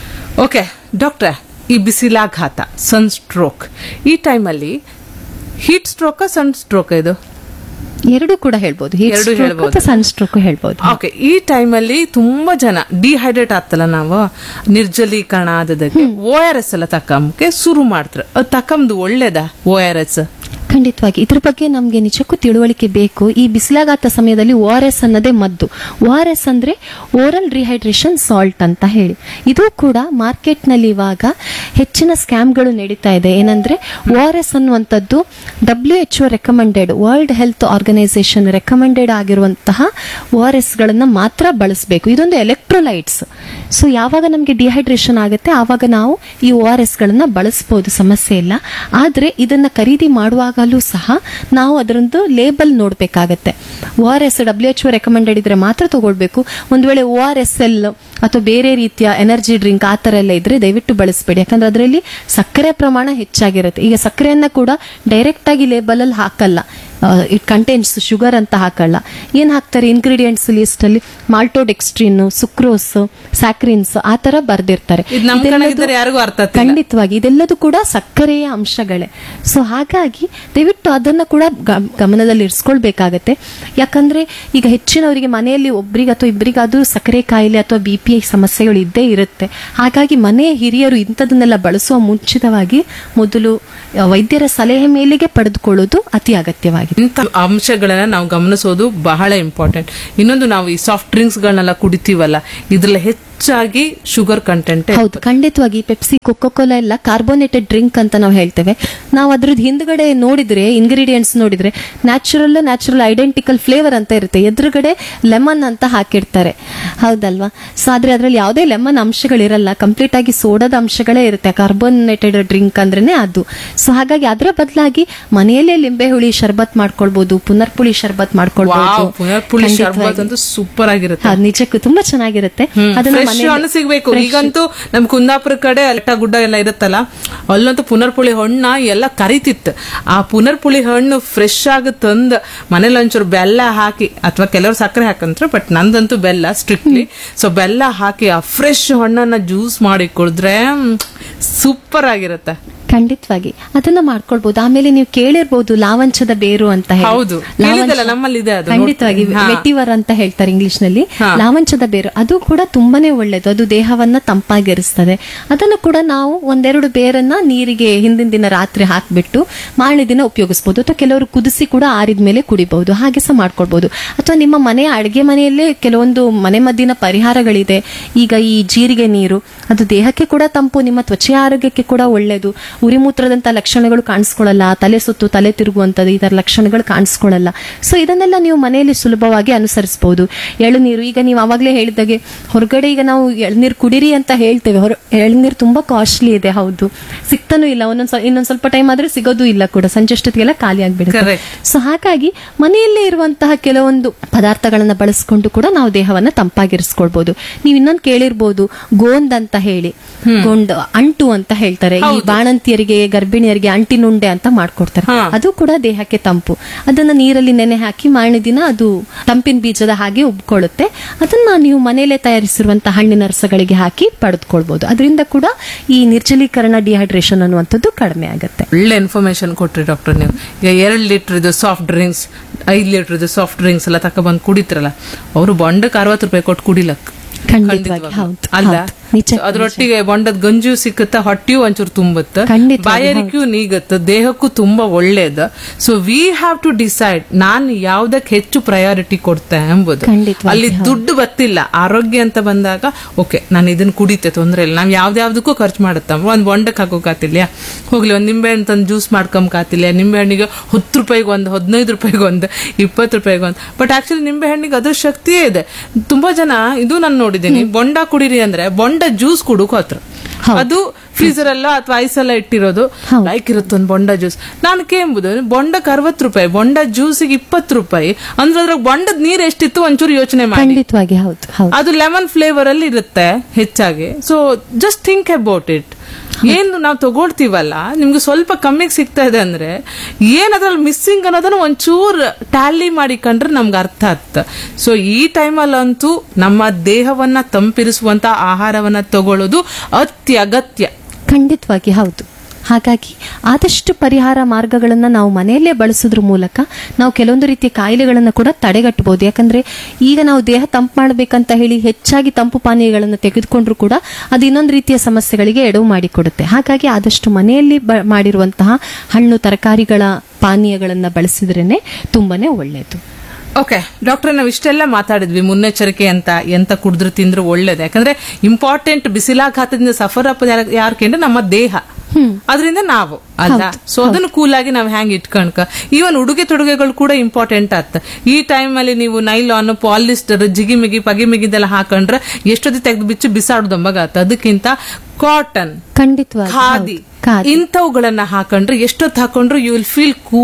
ಓಕೆ ಡಾಕ್ಟ್ರೆ, ಈ ಬಿಸಿಲಾಘಾತ, ಸನ್ ಸ್ಟ್ರೋಕ್, ಈ ಟೈಮಲ್ಲಿ ಹೀಟ್ ಸ್ಟ್ರೋಕ್ ಸನ್ ಸ್ಟ್ರೋಕ್ ಇದು ಎರಡು ಕೂಡ ಹೇಳ್ಬೋದು, ಎರಡು ಹೇಳ್ಬೋದು, ಸನ್ ಸ್ಟ್ರೋಕ್ ಹೇಳ್ಬೋದು. ಓಕೆ, ಈ ಟೈಮಲ್ಲಿ ತುಂಬಾ ಜನ ಡಿಹೈಡ್ರೇಟ್ ಆಗ್ತಲ್ಲ, ನಾವು ನಿರ್ಜಲೀಕರಣ ಆದದಕ್ಕೆ ಓ ಆರ್ ಎಸ್ ಎಲ್ಲ ತಕ್ಕಂಬಕ್ಕೆ ಶುರು ಮಾಡ್ತಾರೆ. ಅದು ತಕ್ಕಂದು ಒಳ್ಳೇದಾ ಓ ಆರ್ ಎಸ್? ಖಂಡಿತವಾಗಿ ಇದ್ರ ಬಗ್ಗೆ ನಮ್ಗೆ ನಿಜಕ್ಕೂ ತಿಳುವಳಿಕೆ ಬೇಕು. ಈ ಬಿಸಿಲಾಘಾತ ಸಮಯದಲ್ಲಿ ಓ ಆರ್ ಎಸ್ ಅನ್ನೋದೇ ಮದ್ದು. ಓ ಆರ್ ಎಸ್ ಅಂದ್ರೆ ಓರಲ್ ರಿಹೈಡ್ರೇಷನ್ ಸಾಲ್ಟ್ ಅಂತ ಹೇಳಿ. ಇದು ಕೂಡ ಮಾರ್ಕೆಟ್ ನಲ್ಲಿ ಇವಾಗ ಹೆಚ್ಚಿನ ಸ್ಕ್ಯಾಮ್ಗಳು ನಡೀತಾ ಇದೆ. ಏನಂದ್ರೆ ಓ ಆರ್ ಎಸ್ ಅನ್ನುವಂಥದ್ದು W H O recommended, world health organisation recommended ಆಗಿರುವಂತಹ ಓ ಆರ್ ಎಸ್ ಗಳನ್ನ ಮಾತ್ರ ಬಳಸಬೇಕು. ಇದೊಂದು ಎಲೆಕ್ಟ್ರೋಲೈಟ್ಸ್. ಸೊ ಯಾವಾಗ ನಮ್ಗೆ ಡಿಹೈಡ್ರೇಷನ್ ಆಗುತ್ತೆ ಆವಾಗ ನಾವು ಈ ಓ ಆರ್ ಎಸ್ ಗಳನ್ನ ಬಳಸಬಹುದು, ಸಮಸ್ಯೆ ಇಲ್ಲ. ಆದ್ರೆ ಇದನ್ನ ಖರೀದಿ ಮಾಡುವಾಗ ಸಹ ನಾವು ಅದರದ್ದು label ನೋಡ್ಬೇಕಾಗತ್ತೆ. O R S W H O recommended ಇದ್ರೆ ಮಾತ್ರ ತಗೊಳ್ಬೇಕು. ಒಂದ್ ವೇಳೆ ಓ ಆರ್ ಎಸ್ ಎಲ್ ಅಥವಾ ಬೇರೆ ರೀತಿಯ ಎನರ್ಜಿ ಡ್ರಿಂಕ್ ಆ ತರ ಎಲ್ಲ ಇದ್ರೆ ದಯವಿಟ್ಟು ಬಳಸಬೇಡಿ. ಯಾಕಂದ್ರೆ ಅದರಲ್ಲಿ ಸಕ್ಕರೆ ಪ್ರಮಾಣ ಹೆಚ್ಚಾಗಿರುತ್ತೆ. ಈಗ ಸಕ್ಕರೆಯನ್ನ ಕೂಡ ಡೈರೆಕ್ಟ್ ಆಗಿ ಲೇಬಲ್ ಅಲ್ಲಿ ಹಾಕಲ್ಲ, ಇಟ್ ಕಂಟೆಂಟ್ಸ್ ಶುಗರ್ ಅಂತ ಹಾಕಲ್ಲ. ಏನ್ ಹಾಕ್ತಾರೆ ಇಂಗ್ರೀಡಿಯೆಂಟ್ಸ್ ಲಿಸ್ಟ್ ಅಲ್ಲಿ ಮಾಲ್ಟೋಡೆಕ್ಸ್ಟ್ರಿನ್, ಸುಕ್ರೋಸ್, ಸ್ಯಾಕ್ರಿನ್ಸ್ ಆ ತರ ಬರ್ದಿರ್ತಾರೆ. ಇದು ನಮ್ ಕಣಗಿದ್ರೆ ಯಾರಿಗೂ ಅರ್ಥ ಆಗ್ತಿಲ್ಲ. ಖಂಡಿತವಾಗಿ ಇದೆಲ್ಲದೂ ಕೂಡ ಸಕ್ಕರೆಯ ಅಂಶಗಳೇ. ಸೊ ಹಾಗಾಗಿ ದಯವಿಟ್ಟು ಅದನ್ನ ಕೂಡ ಗಮ್- ಗಮನದಲ್ಲಿ ಇರಿಸ್ಕೊಳ್ಬೇಕಾಗತ್ತೆ. ಯಾಕಂದ್ರೆ ಈಗ ಹೆಚ್ಚಿನವರಿಗೆ ಮನೆಯಲ್ಲಿ ಒಬ್ರಿಗೆ ಅಥವಾ ಇಬ್ಬರಿಗಾದ್ರೂ ಸಕ್ಕರೆ ಕಾಯಿಲೆ ಅಥವಾ ಬಿ ಪಿ ಸಮಸ್ಯೆಗಳು ಇದ್ದೇ ಇರುತ್ತೆ. ಹಾಗಾಗಿ ಮನೆಯ ಹಿರಿಯರು ಇಂಥದನ್ನೆಲ್ಲ ಬಳಸುವ ಮುಂಚಿತವಾಗಿ ಮೊದಲು ಆ, ವೈದ್ಯರ ಸಲಹೆ ಮೇಲೆಗೆ ಪಡೆದುಕೊಳ್ಳೋದು ಅತಿ ಅಗತ್ಯವಾಗಿದೆ. ಇಂಥ ಅಂಶಗಳನ್ನ ನಾವು ಗಮನಿಸೋದು ಬಹಳ ಇಂಪಾರ್ಟೆಂಟ್. ಇನ್ನೊಂದು, ನಾವು ಈ ಸಾಫ್ಟ್ ಡ್ರಿಂಕ್ಸ್ ಗಳನ್ನೆಲ್ಲ ಕುಡಿತೀವಲ್ಲ, ಇದ್ರಲ್ಲಿ ಹೆಚ್ಚಾಗಿ ಶುಗರ್ ಕಂಟೆಂಟ್. ಹೌದು, ಖಂಡಿತವಾಗಿ ಪೆಪ್ಸಿ, ಕೊಕೋ ಕೋಲಾ ಎಲ್ಲ ಕಾರ್ಬೋನೇಟೆಡ್ ಡ್ರಿಂಕ್ ಅಂತ ನಾವು ಹೇಳ್ತೇವೆ. ನಾವು ಅದ್ರದ್ದು ಹಿಂದ್ಗಡೆ ನೋಡಿದ್ರೆ ಇಂಗ್ರೀಡಿಯೆಂಟ್ಸ್ ನೋಡಿದ್ರೆ ನ್ಯಾಚುರಲ್ ನ್ಯಾಚುರಲ್ ಐಡೆಂಟಿಕಲ್ ಫ್ಲೇವರ್ ಅಂತ ಇರುತ್ತೆ, ಎದುರುಗಡೆ ಲೆಮನ್ ಅಂತ ಹಾಕಿರ್ತಾರೆ, ಹೌದಲ್ವಾ? ಸೊ ಆದ್ರೆ ಅದ್ರಲ್ಲಿ ಯಾವುದೇ ಲೆಮನ್ ಅಂಶಗಳಿರಲ್ಲ, ಕಂಪ್ಲೀಟ್ ಆಗಿ ಸೋಡಾದ ಅಂಶಗಳೇ ಇರುತ್ತೆ. ಕಾರ್ಬೋನೇಟೆಡ್ ಡ್ರಿಂಕ್ ಅಂದ್ರೇನೆ ಅದು. ಸೊ ಹಾಗಾಗಿ ಅದರ ಬದಲಾಗಿ ಮನೆಯಲ್ಲೇ ಲಿಂಬೆ ಹುಳಿ ಶರ್ಬತ್ ಮಾಡ್ಕೊಳ್ಬಹುದು, ಪುನರ್ಪುಳಿ ಶರ್ಬತ್ ಮಾಡ್ಕೊಳ್ಬಹುದು. ಪುನರ್ಪುಳಿ ಶರ್ಬತ್ ಅಂತೂ ಸೂಪರ್ ಆಗಿರುತ್ತೆ. ಅದು ನಿಜಕ್ಕೂ ತುಂಬಾ ಚೆನ್ನಾಗಿರುತ್ತೆ. ಅದನ್ನ ಫ್ರೆಶ್ ಹಣ್ಣು ಸಿಗ್ಬೇಕು. ಈಗಂತೂ ನಮ್ ಕುಂದಾಪುರ ಕಡೆ ಅಲ್ಟ ಗುಡ್ಡ ಎಲ್ಲ ಇರುತ್ತಲ್ಲ, ಅಲ್ಲಂತೂ ಪುನರ್ಪುಳಿ ಹಣ್ಣ ಎಲ್ಲ ಕರಿತಿತ್ತು. ಆ ಪುನರ್ಪುಳಿ ಹಣ್ಣು ಫ್ರೆಶ್ ಆಗಿ ತಂದ್ ಮನೇಲಿ ಒಂಚೂರು ಬೆಲ್ಲ ಹಾಕಿ, ಅಥವಾ ಕೆಲವರು ಸಕ್ಕರೆ ಹಾಕಂತಾರೆ, ಬಟ್ ನಂದಂತೂ ಬೆಲ್ಲ ಸ್ಟ್ರಿಕ್ಟ್ಲಿ. ಸೊ ಬೆಲ್ಲ ಹಾಕಿ ಆ ಫ್ರೆಶ್ ಹಣ್ಣನ್ನ ಜ್ಯೂಸ್ ಮಾಡಿ ಕುಡಿದ್ರೆ ಸೂಪರ್ ಆಗಿರುತ್ತೆ. ಖಂಡಿತವಾಗಿ ಅದನ್ನ ಮಾಡ್ಕೊಳ್ಬಹುದು. ಆಮೇಲೆ ನೀವು ಕೇಳಿರ್ಬಹುದು ಲಾವಂಚದ ಬೇರು ಅಂತ ಹೇಳಿ. ಹೌದು, ಕೇಳಿದ್ದಲ್ಲ, ನಮ್ಮಲ್ಲಿ ಇದೆ ಅದು. ಖಂಡಿತವಾಗಿ ವೆಟಿವರ್ ಅಂತ ಹೇಳ್ತಾರೆ ಇಂಗ್ಲಿಷ್ ನಲ್ಲಿ. ಲಾವಂಚದ ಬೇರು ಅದು ಕೂಡ ತುಂಬಾನೇ ಒಳ್ಳೇದು, ಅದು ದೇಹವನ್ನ ತಂಪಾಗಿರಿಸ್ತದೆ. ಅದನ್ನು ಕೂಡ ನಾವು ಒಂದೆರಡು ಬೇರನ್ನ ನೀರಿಗೆ ಹಿಂದಿನ ದಿನ ರಾತ್ರಿ ಹಾಕ್ಬಿಟ್ಟು ಮಾರನೇ ದಿನ ಉಪಯೋಗಿಸಬಹುದು, ಅಥವಾ ಕೆಲವರು ಕುದಿಸಿ ಕೂಡ ಆರಿದ ಮೇಲೆ ಕುಡಿಬಹುದು. ಹಾಗೆ ಸಹ ಮಾಡ್ಕೊಳ್ಬಹುದು. ಅಥವಾ ನಿಮ್ಮ ಮನೆಯ ಅಡಿಗೆ ಮನೆಯಲ್ಲೇ ಕೆಲವೊಂದು ಮನೆ ಮದ್ದಿನ ಪರಿಹಾರಗಳಿದೆ. ಈಗ ಈ ಜೀರಿಗೆ ನೀರು, ಅದು ದೇಹಕ್ಕೆ ಕೂಡ ತಂಪು, ನಿಮ್ಮ ತ್ವಚೆಯ ಆರೋಗ್ಯಕ್ಕೆ ಕೂಡ ಒಳ್ಳೇದು. ಉರಿಮೂತ್ರದಂತ ಲಕ್ಷಣಗಳು ಕಾಣಿಸ್ಕೊಳ್ಳಲ್ಲ, ತಲೆ ಸುತ್ತು, ತಲೆ ತಿರುಗುವಂತದ್ದು ಈ ತರ ಲಕ್ಷಣಗಳು ಕಾಣಿಸ್ಕೊಳ್ಳಲ್ಲ. ಸೊ ಇದನ್ನೆಲ್ಲ ನೀವು ಮನೆಯಲ್ಲಿ ಸುಲಭವಾಗಿ ಅನುಸರಿಸಬಹುದು. ಎಳನೀರು, ಈಗ ನೀವು ಅವಾಗಲೇ ಹೇಳಿದಾಗೆ ಹೊರಗಡೆ ಈಗ ನಾವು ಎಳನೀರು ಕುಡಿರಿ ಅಂತ ಹೇಳ್ತೇವೆ, ಹೊರ ಎಳನೀರು ತುಂಬಾ ಕಾಸ್ಟ್ಲಿ ಇದೆ. ಹೌದು, ಸಿಗ್ತಾನೂ ಇಲ್ಲ, ಒಂದೊಂದ್ ಇನ್ನೊಂದ್ ಸ್ವಲ್ಪ ಟೈಮ್ ಆದ್ರೆ ಸಿಗೋದು ಇಲ್ಲ ಕೂಡ, ಸಂಜೆಷ್ಟೊತ್ತಿಗೆಲ್ಲ ಖಾಲಿ ಆಗ್ಬಿಡುತ್ತೆ. ಸೊ ಹಾಗಾಗಿ ಮನೆಯಲ್ಲೇ ಇರುವಂತಹ ಕೆಲವೊಂದು ಪದಾರ್ಥಗಳನ್ನ ಬಳಸ್ಕೊಂಡು ಕೂಡ ನಾವು ದೇಹವನ್ನ ತಂಪಾಗಿರಿಸ್ಕೊಳ್ಬಹುದು. ನೀವು ಇನ್ನೊಂದು ಕೇಳಿರ್ಬೋದು ಗೋಂದ್ ಅಂತ ಹೇಳಿ, ಗೋಂಡ್ ಅಂಟು ಅಂತ ಹೇಳ್ತಾರೆ. ಈ ಬಾಣಂತಿಯರಿಗೆ, ಗರ್ಭಿಣಿಯರಿಗೆ ಅಂಟಿನುಂಡೆ ಅಂತ ಮಾಡ್ಕೊಡ್ತಾರೆ. ಅದು ಕೂಡ ದೇಹಕ್ಕೆ ತಂಪು. ಅದನ್ನ ನೀರಲ್ಲಿ ನೆನೆ ಹಾಕಿ ಮಾರನೇ ದಿನ ಅದು ತಂಪಿನ ಬೀಜದ ಹಾಗೆ ಉಬ್ಕೊಳ್ಳುತ್ತೆ. ಅದನ್ನ ನೀವು ಮನೆಯಲ್ಲೇ ತಯಾರಿಸಿರುವಂತಹ ಹಣ್ಣಿನ ರಸಗಳಿಗೆ ಹಾಕಿ ಪಡೆದುಕೊಳ್ಬಹುದು. ಅದರಿಂದ ಕೂಡ ಈ ನಿರ್ಜಲೀಕರಣ, ಡಿಹೈಡ್ರೇಷನ್ ಅನ್ನುವಂಥದ್ದು ಕಡಿಮೆ ಆಗುತ್ತೆ. ಒಳ್ಳೆ ಇನ್ಫಾರ್ಮೇಶನ್ ಕೊಟ್ರಿ ಡಾಕ್ಟರ್ ನೀವು. ಈಗ ಎರಡ್ ಲೀಟರ್ ಇದು ಸಾಫ್ಟ್ ಡ್ರಿಂಕ್ಸ್, ಐದ್ ಲೀಟರ್ ಇದು ಸಾಫ್ಟ್ ಡ್ರಿಂಕ್ಸ್ ಎಲ್ಲ ತಕ ಬಂದು ಕುಡಿತ್ರಲ್ಲ, ಅವರು ಬೊಂಡಕ್ಕೆ ಅರವತ್ತು ರೂಪಾಯಿ ಕೊಟ್ಟು ಕುಡಿಲಕ್ ಖಂಡಿತವಾಗಿ ಹೌದು ಅಲ್ಲ. ನಿಜ. ಅದ್ರೊಟ್ಟಿಗೆ ಬೊಂಡದ ಗಂಜು ಸಿಕ್ಕತ್ತ, ಹೊಟ್ಟಿಯೂ ಒಂಚೂರು ತುಂಬುತ್ತ, ಖಂಡಿತವಾಗಿ ಬಾಯಾರಿಕೆಯೂ ನೀಗತ್ತ, ದೇಹಕ್ಕೂ ತುಂಬಾ ಒಳ್ಳೇದ. So we have to decide ನಾನು ಯಾವ್ದಕ್ಕೆ ಹೆಚ್ಚು ಪ್ರಯಾರಿಟಿ ಕೊಡ್ತೆ ಎಂಬುದು. ಖಂಡಿತವಾಗಿ ಅಲ್ಲಿ ದುಡ್ಡು ಬತ್ತಿಲ್ಲ, ಆರೋಗ್ಯ ಅಂತ ಬಂದಾಗ ಓಕೆ ನಾನು ಇದನ್ನ ಕುಡಿತೆ, ತೊಂದ್ರೆ ಇಲ್ಲ. ನಾವ್ ಯಾವ್ದಾವ್ದಕ್ಕೂ ಖರ್ಚು ಮಾಡುತ್ತ, ಒಂದ್ ಬೊಂಡಕ್ಕೆ ಹಾಕೋಕಾತಿಲ್ಲ, ಹೋಗ್ಲಿ ಒಂದ್ ನಿಂಬೆ ಹಣ್ಣು ತಂದು ಜ್ಯೂಸ್ ಮಾಡ್ಕೊಂಬಕಾತಿಲ್ಲ, ನಿಂಬೆ ಹಣ್ಣಿಗೆ ಹತ್ತು ರೂಪಾಯಿಗೆ ಒಂದು, ಹದಿನೈದು ರೂಪಾಯಿಗೆ ಒಂದು, ಇಪ್ಪತ್ತು ರೂಪಾಯಿಗೆ ಒಂದು. ಬಟ್ ಆಕ್ಚುಲಿ ನಿಂಬೆ ಹಣ್ಣಿಗೆ ಅದ್ರ ಶಕ್ತಿಯೇ ಇದೆ. ತುಂಬಾ ಜನ ಇದು ನಾನು ನೋಡಿದೀನಿ, ಬೊಂಡ ಕುಡಿರಿ ಅಂದ್ರೆ ಬೊಂಡ ಜ್ಯೂಸ್ ಕುಡುಕು ಹತ್ರ, ಅದು ಫ್ರೀಸರ್ ಎಲ್ಲ ಅಥವಾ ಐಸ್ ಎಲ್ಲ ಇಟ್ಟಿರೋದು ಲೈಕ್ ಇರುತ್ತೆ ಒಂದು ಬೊಂಡ ಜ್ಯೂಸ್. ನಾನು ಕೇಂಬುದು ಬೊಂಡಕ್ಕೆ ಅರವತ್ತು ರೂಪಾಯಿ, ಬೊಂಡ ಜ್ಯೂಸಿಗೆ ಇಪ್ಪತ್ತು ರೂಪಾಯಿ ಅಂದ್ರೆ ಅದ್ರಾಗ ಬೊಂಡದ ನೀರ್ ಎಷ್ಟಿತ್ತು ಒಂಚೂರು ಯೋಚನೆ ಮಾಡಿ. ಖಂಡಿತವಾಗಿ ಹೌದು. ಅದು ಲೆಮನ್ ಫ್ಲೇವರ್ ಅಲ್ಲಿ ಇರುತ್ತೆ ಹೆಚ್ಚಾಗಿ. So just think about it. ಏನು ನಾವು ತಗೊಳ್ತೀವಲ್ಲ, ನಿಮ್ಗೆ ಸ್ವಲ್ಪ ಕಮ್ಮಿಗೆ ಸಿಗ್ತಾ ಇದೆ ಅಂದ್ರೆ ಏನ್ ಅದ್ರಲ್ಲಿ ಮಿಸ್ಸಿಂಗ್ ಅನ್ನೋದನ್ನ ಒಂಚೂರು ಟ್ಯಾಲಿ ಮಾಡಿ ಕಂಡ್ರೆ ನಮ್ಗೆ ಅರ್ಥ ಆಗ್ತ. ಸೊ ಈ ಟೈಮಲ್ಲಂತೂ ನಮ್ಮ ದೇಹವನ್ನ ತಂಪಿರಿಸುವಂತ ಆಹಾರವನ್ನ ತಗೊಳ್ಳೋದು ಅತ್ಯಗತ್ಯ. ಖಂಡಿತವಾಗಿ ಹೌದು. ಹಾಗಾಗಿ ಆದಷ್ಟು ಪರಿಹಾರ ಮಾರ್ಗಗಳನ್ನ ನಾವು ಮನೆಯಲ್ಲೇ ಬಳಸೋದ್ರ ಮೂಲಕ ನಾವು ಕೆಲವೊಂದು ರೀತಿಯ ಕಾಯಿಲೆಗಳನ್ನು ಕೂಡ ತಡೆಗಟ್ಟಬಹುದು. ಯಾಕಂದ್ರೆ ಈಗ ನಾವು ದೇಹ ತಂಪು ಮಾಡಬೇಕಂತ ಹೇಳಿ ಹೆಚ್ಚಾಗಿ ತಂಪು ಪಾನೀಯಗಳನ್ನು ತೆಗೆದುಕೊಂಡ್ರು ಕೂಡ ಅದು ಇನ್ನೊಂದು ರೀತಿಯ ಸಮಸ್ಯೆಗಳಿಗೆ ಎಡವು ಮಾಡಿಕೊಡುತ್ತೆ. ಹಾಗಾಗಿ ಆದಷ್ಟು ಮನೆಯಲ್ಲಿ ಮಾಡಿರುವಂತಹ ಹಣ್ಣು ತರಕಾರಿಗಳ ಪಾನೀಯಗಳನ್ನ ಬಳಸಿದ್ರೇನೆ ತುಂಬಾನೇ ಒಳ್ಳೆಯದು. ಓಕೆ ಡಾಕ್ಟರ್, ನಾವು ಇಷ್ಟೆಲ್ಲ ಮಾತಾಡಿದ್ವಿ ಮುನ್ನೆಚ್ಚರಿಕೆ ಅಂತ, ಎಂತ ಕುಡಿದ್ರು ತಿಂದ್ರು ಒಳ್ಳೇದು. ಯಾಕಂದ್ರೆ ಇಂಪಾರ್ಟೆಂಟ್ ಬಿಸಿಲಾಘಾತದಿಂದ ಸಫರ್ ಅಪ್ ಯಾರ್ಕೆಂದ್ರೆ ನಮ್ಮ ದೇಹ, ಅದರಿಂದ ನಾವು ಅಲ್ಲ. ಸೊ ಅದನ್ನು ಕೂಲ್ ಆಗಿ ನಾವು ಹ್ಯಾಂಗ್ ಇಟ್ಕೊಂಡ್ಕ. ಈವನ್ ಉಡುಗೆ ತೊಡುಗೆಗಳು ಕೂಡ ಇಂಪಾರ್ಟೆಂಟ್ ಆಗ್ತ. ಈ ಟೈಮ್ ಅಲ್ಲಿ ನೀವು ನೈಲಾನ್, ಪಾಲಿಸ್ಟರ್, ಜಿಗಿಮಿಗಿ ಪಗಿಮಿಗಿದೆಲ್ಲ ಹಾಕೊಂಡ್ರೆ ಎಷ್ಟೊತ್ತಿ ತೆಗೆದು ಬಿಚ್ಚು ಬಿಸಾಡುದಂಬಾಗತ್ತ. ಅದಕ್ಕಿಂತ ಕಾಟನ್, ಖಂಡಿತವಾಗಿ ಖಾದಿ ಇಂಥವುಗಳನ್ನ ಹಾಕೊಂಡ್ರೆ ಎಷ್ಟೊತ್ತು ಹಾಕೊಂಡ್ರು ಯು ವಿಲ್ ಫೀಲ್ ಕೂಲ್.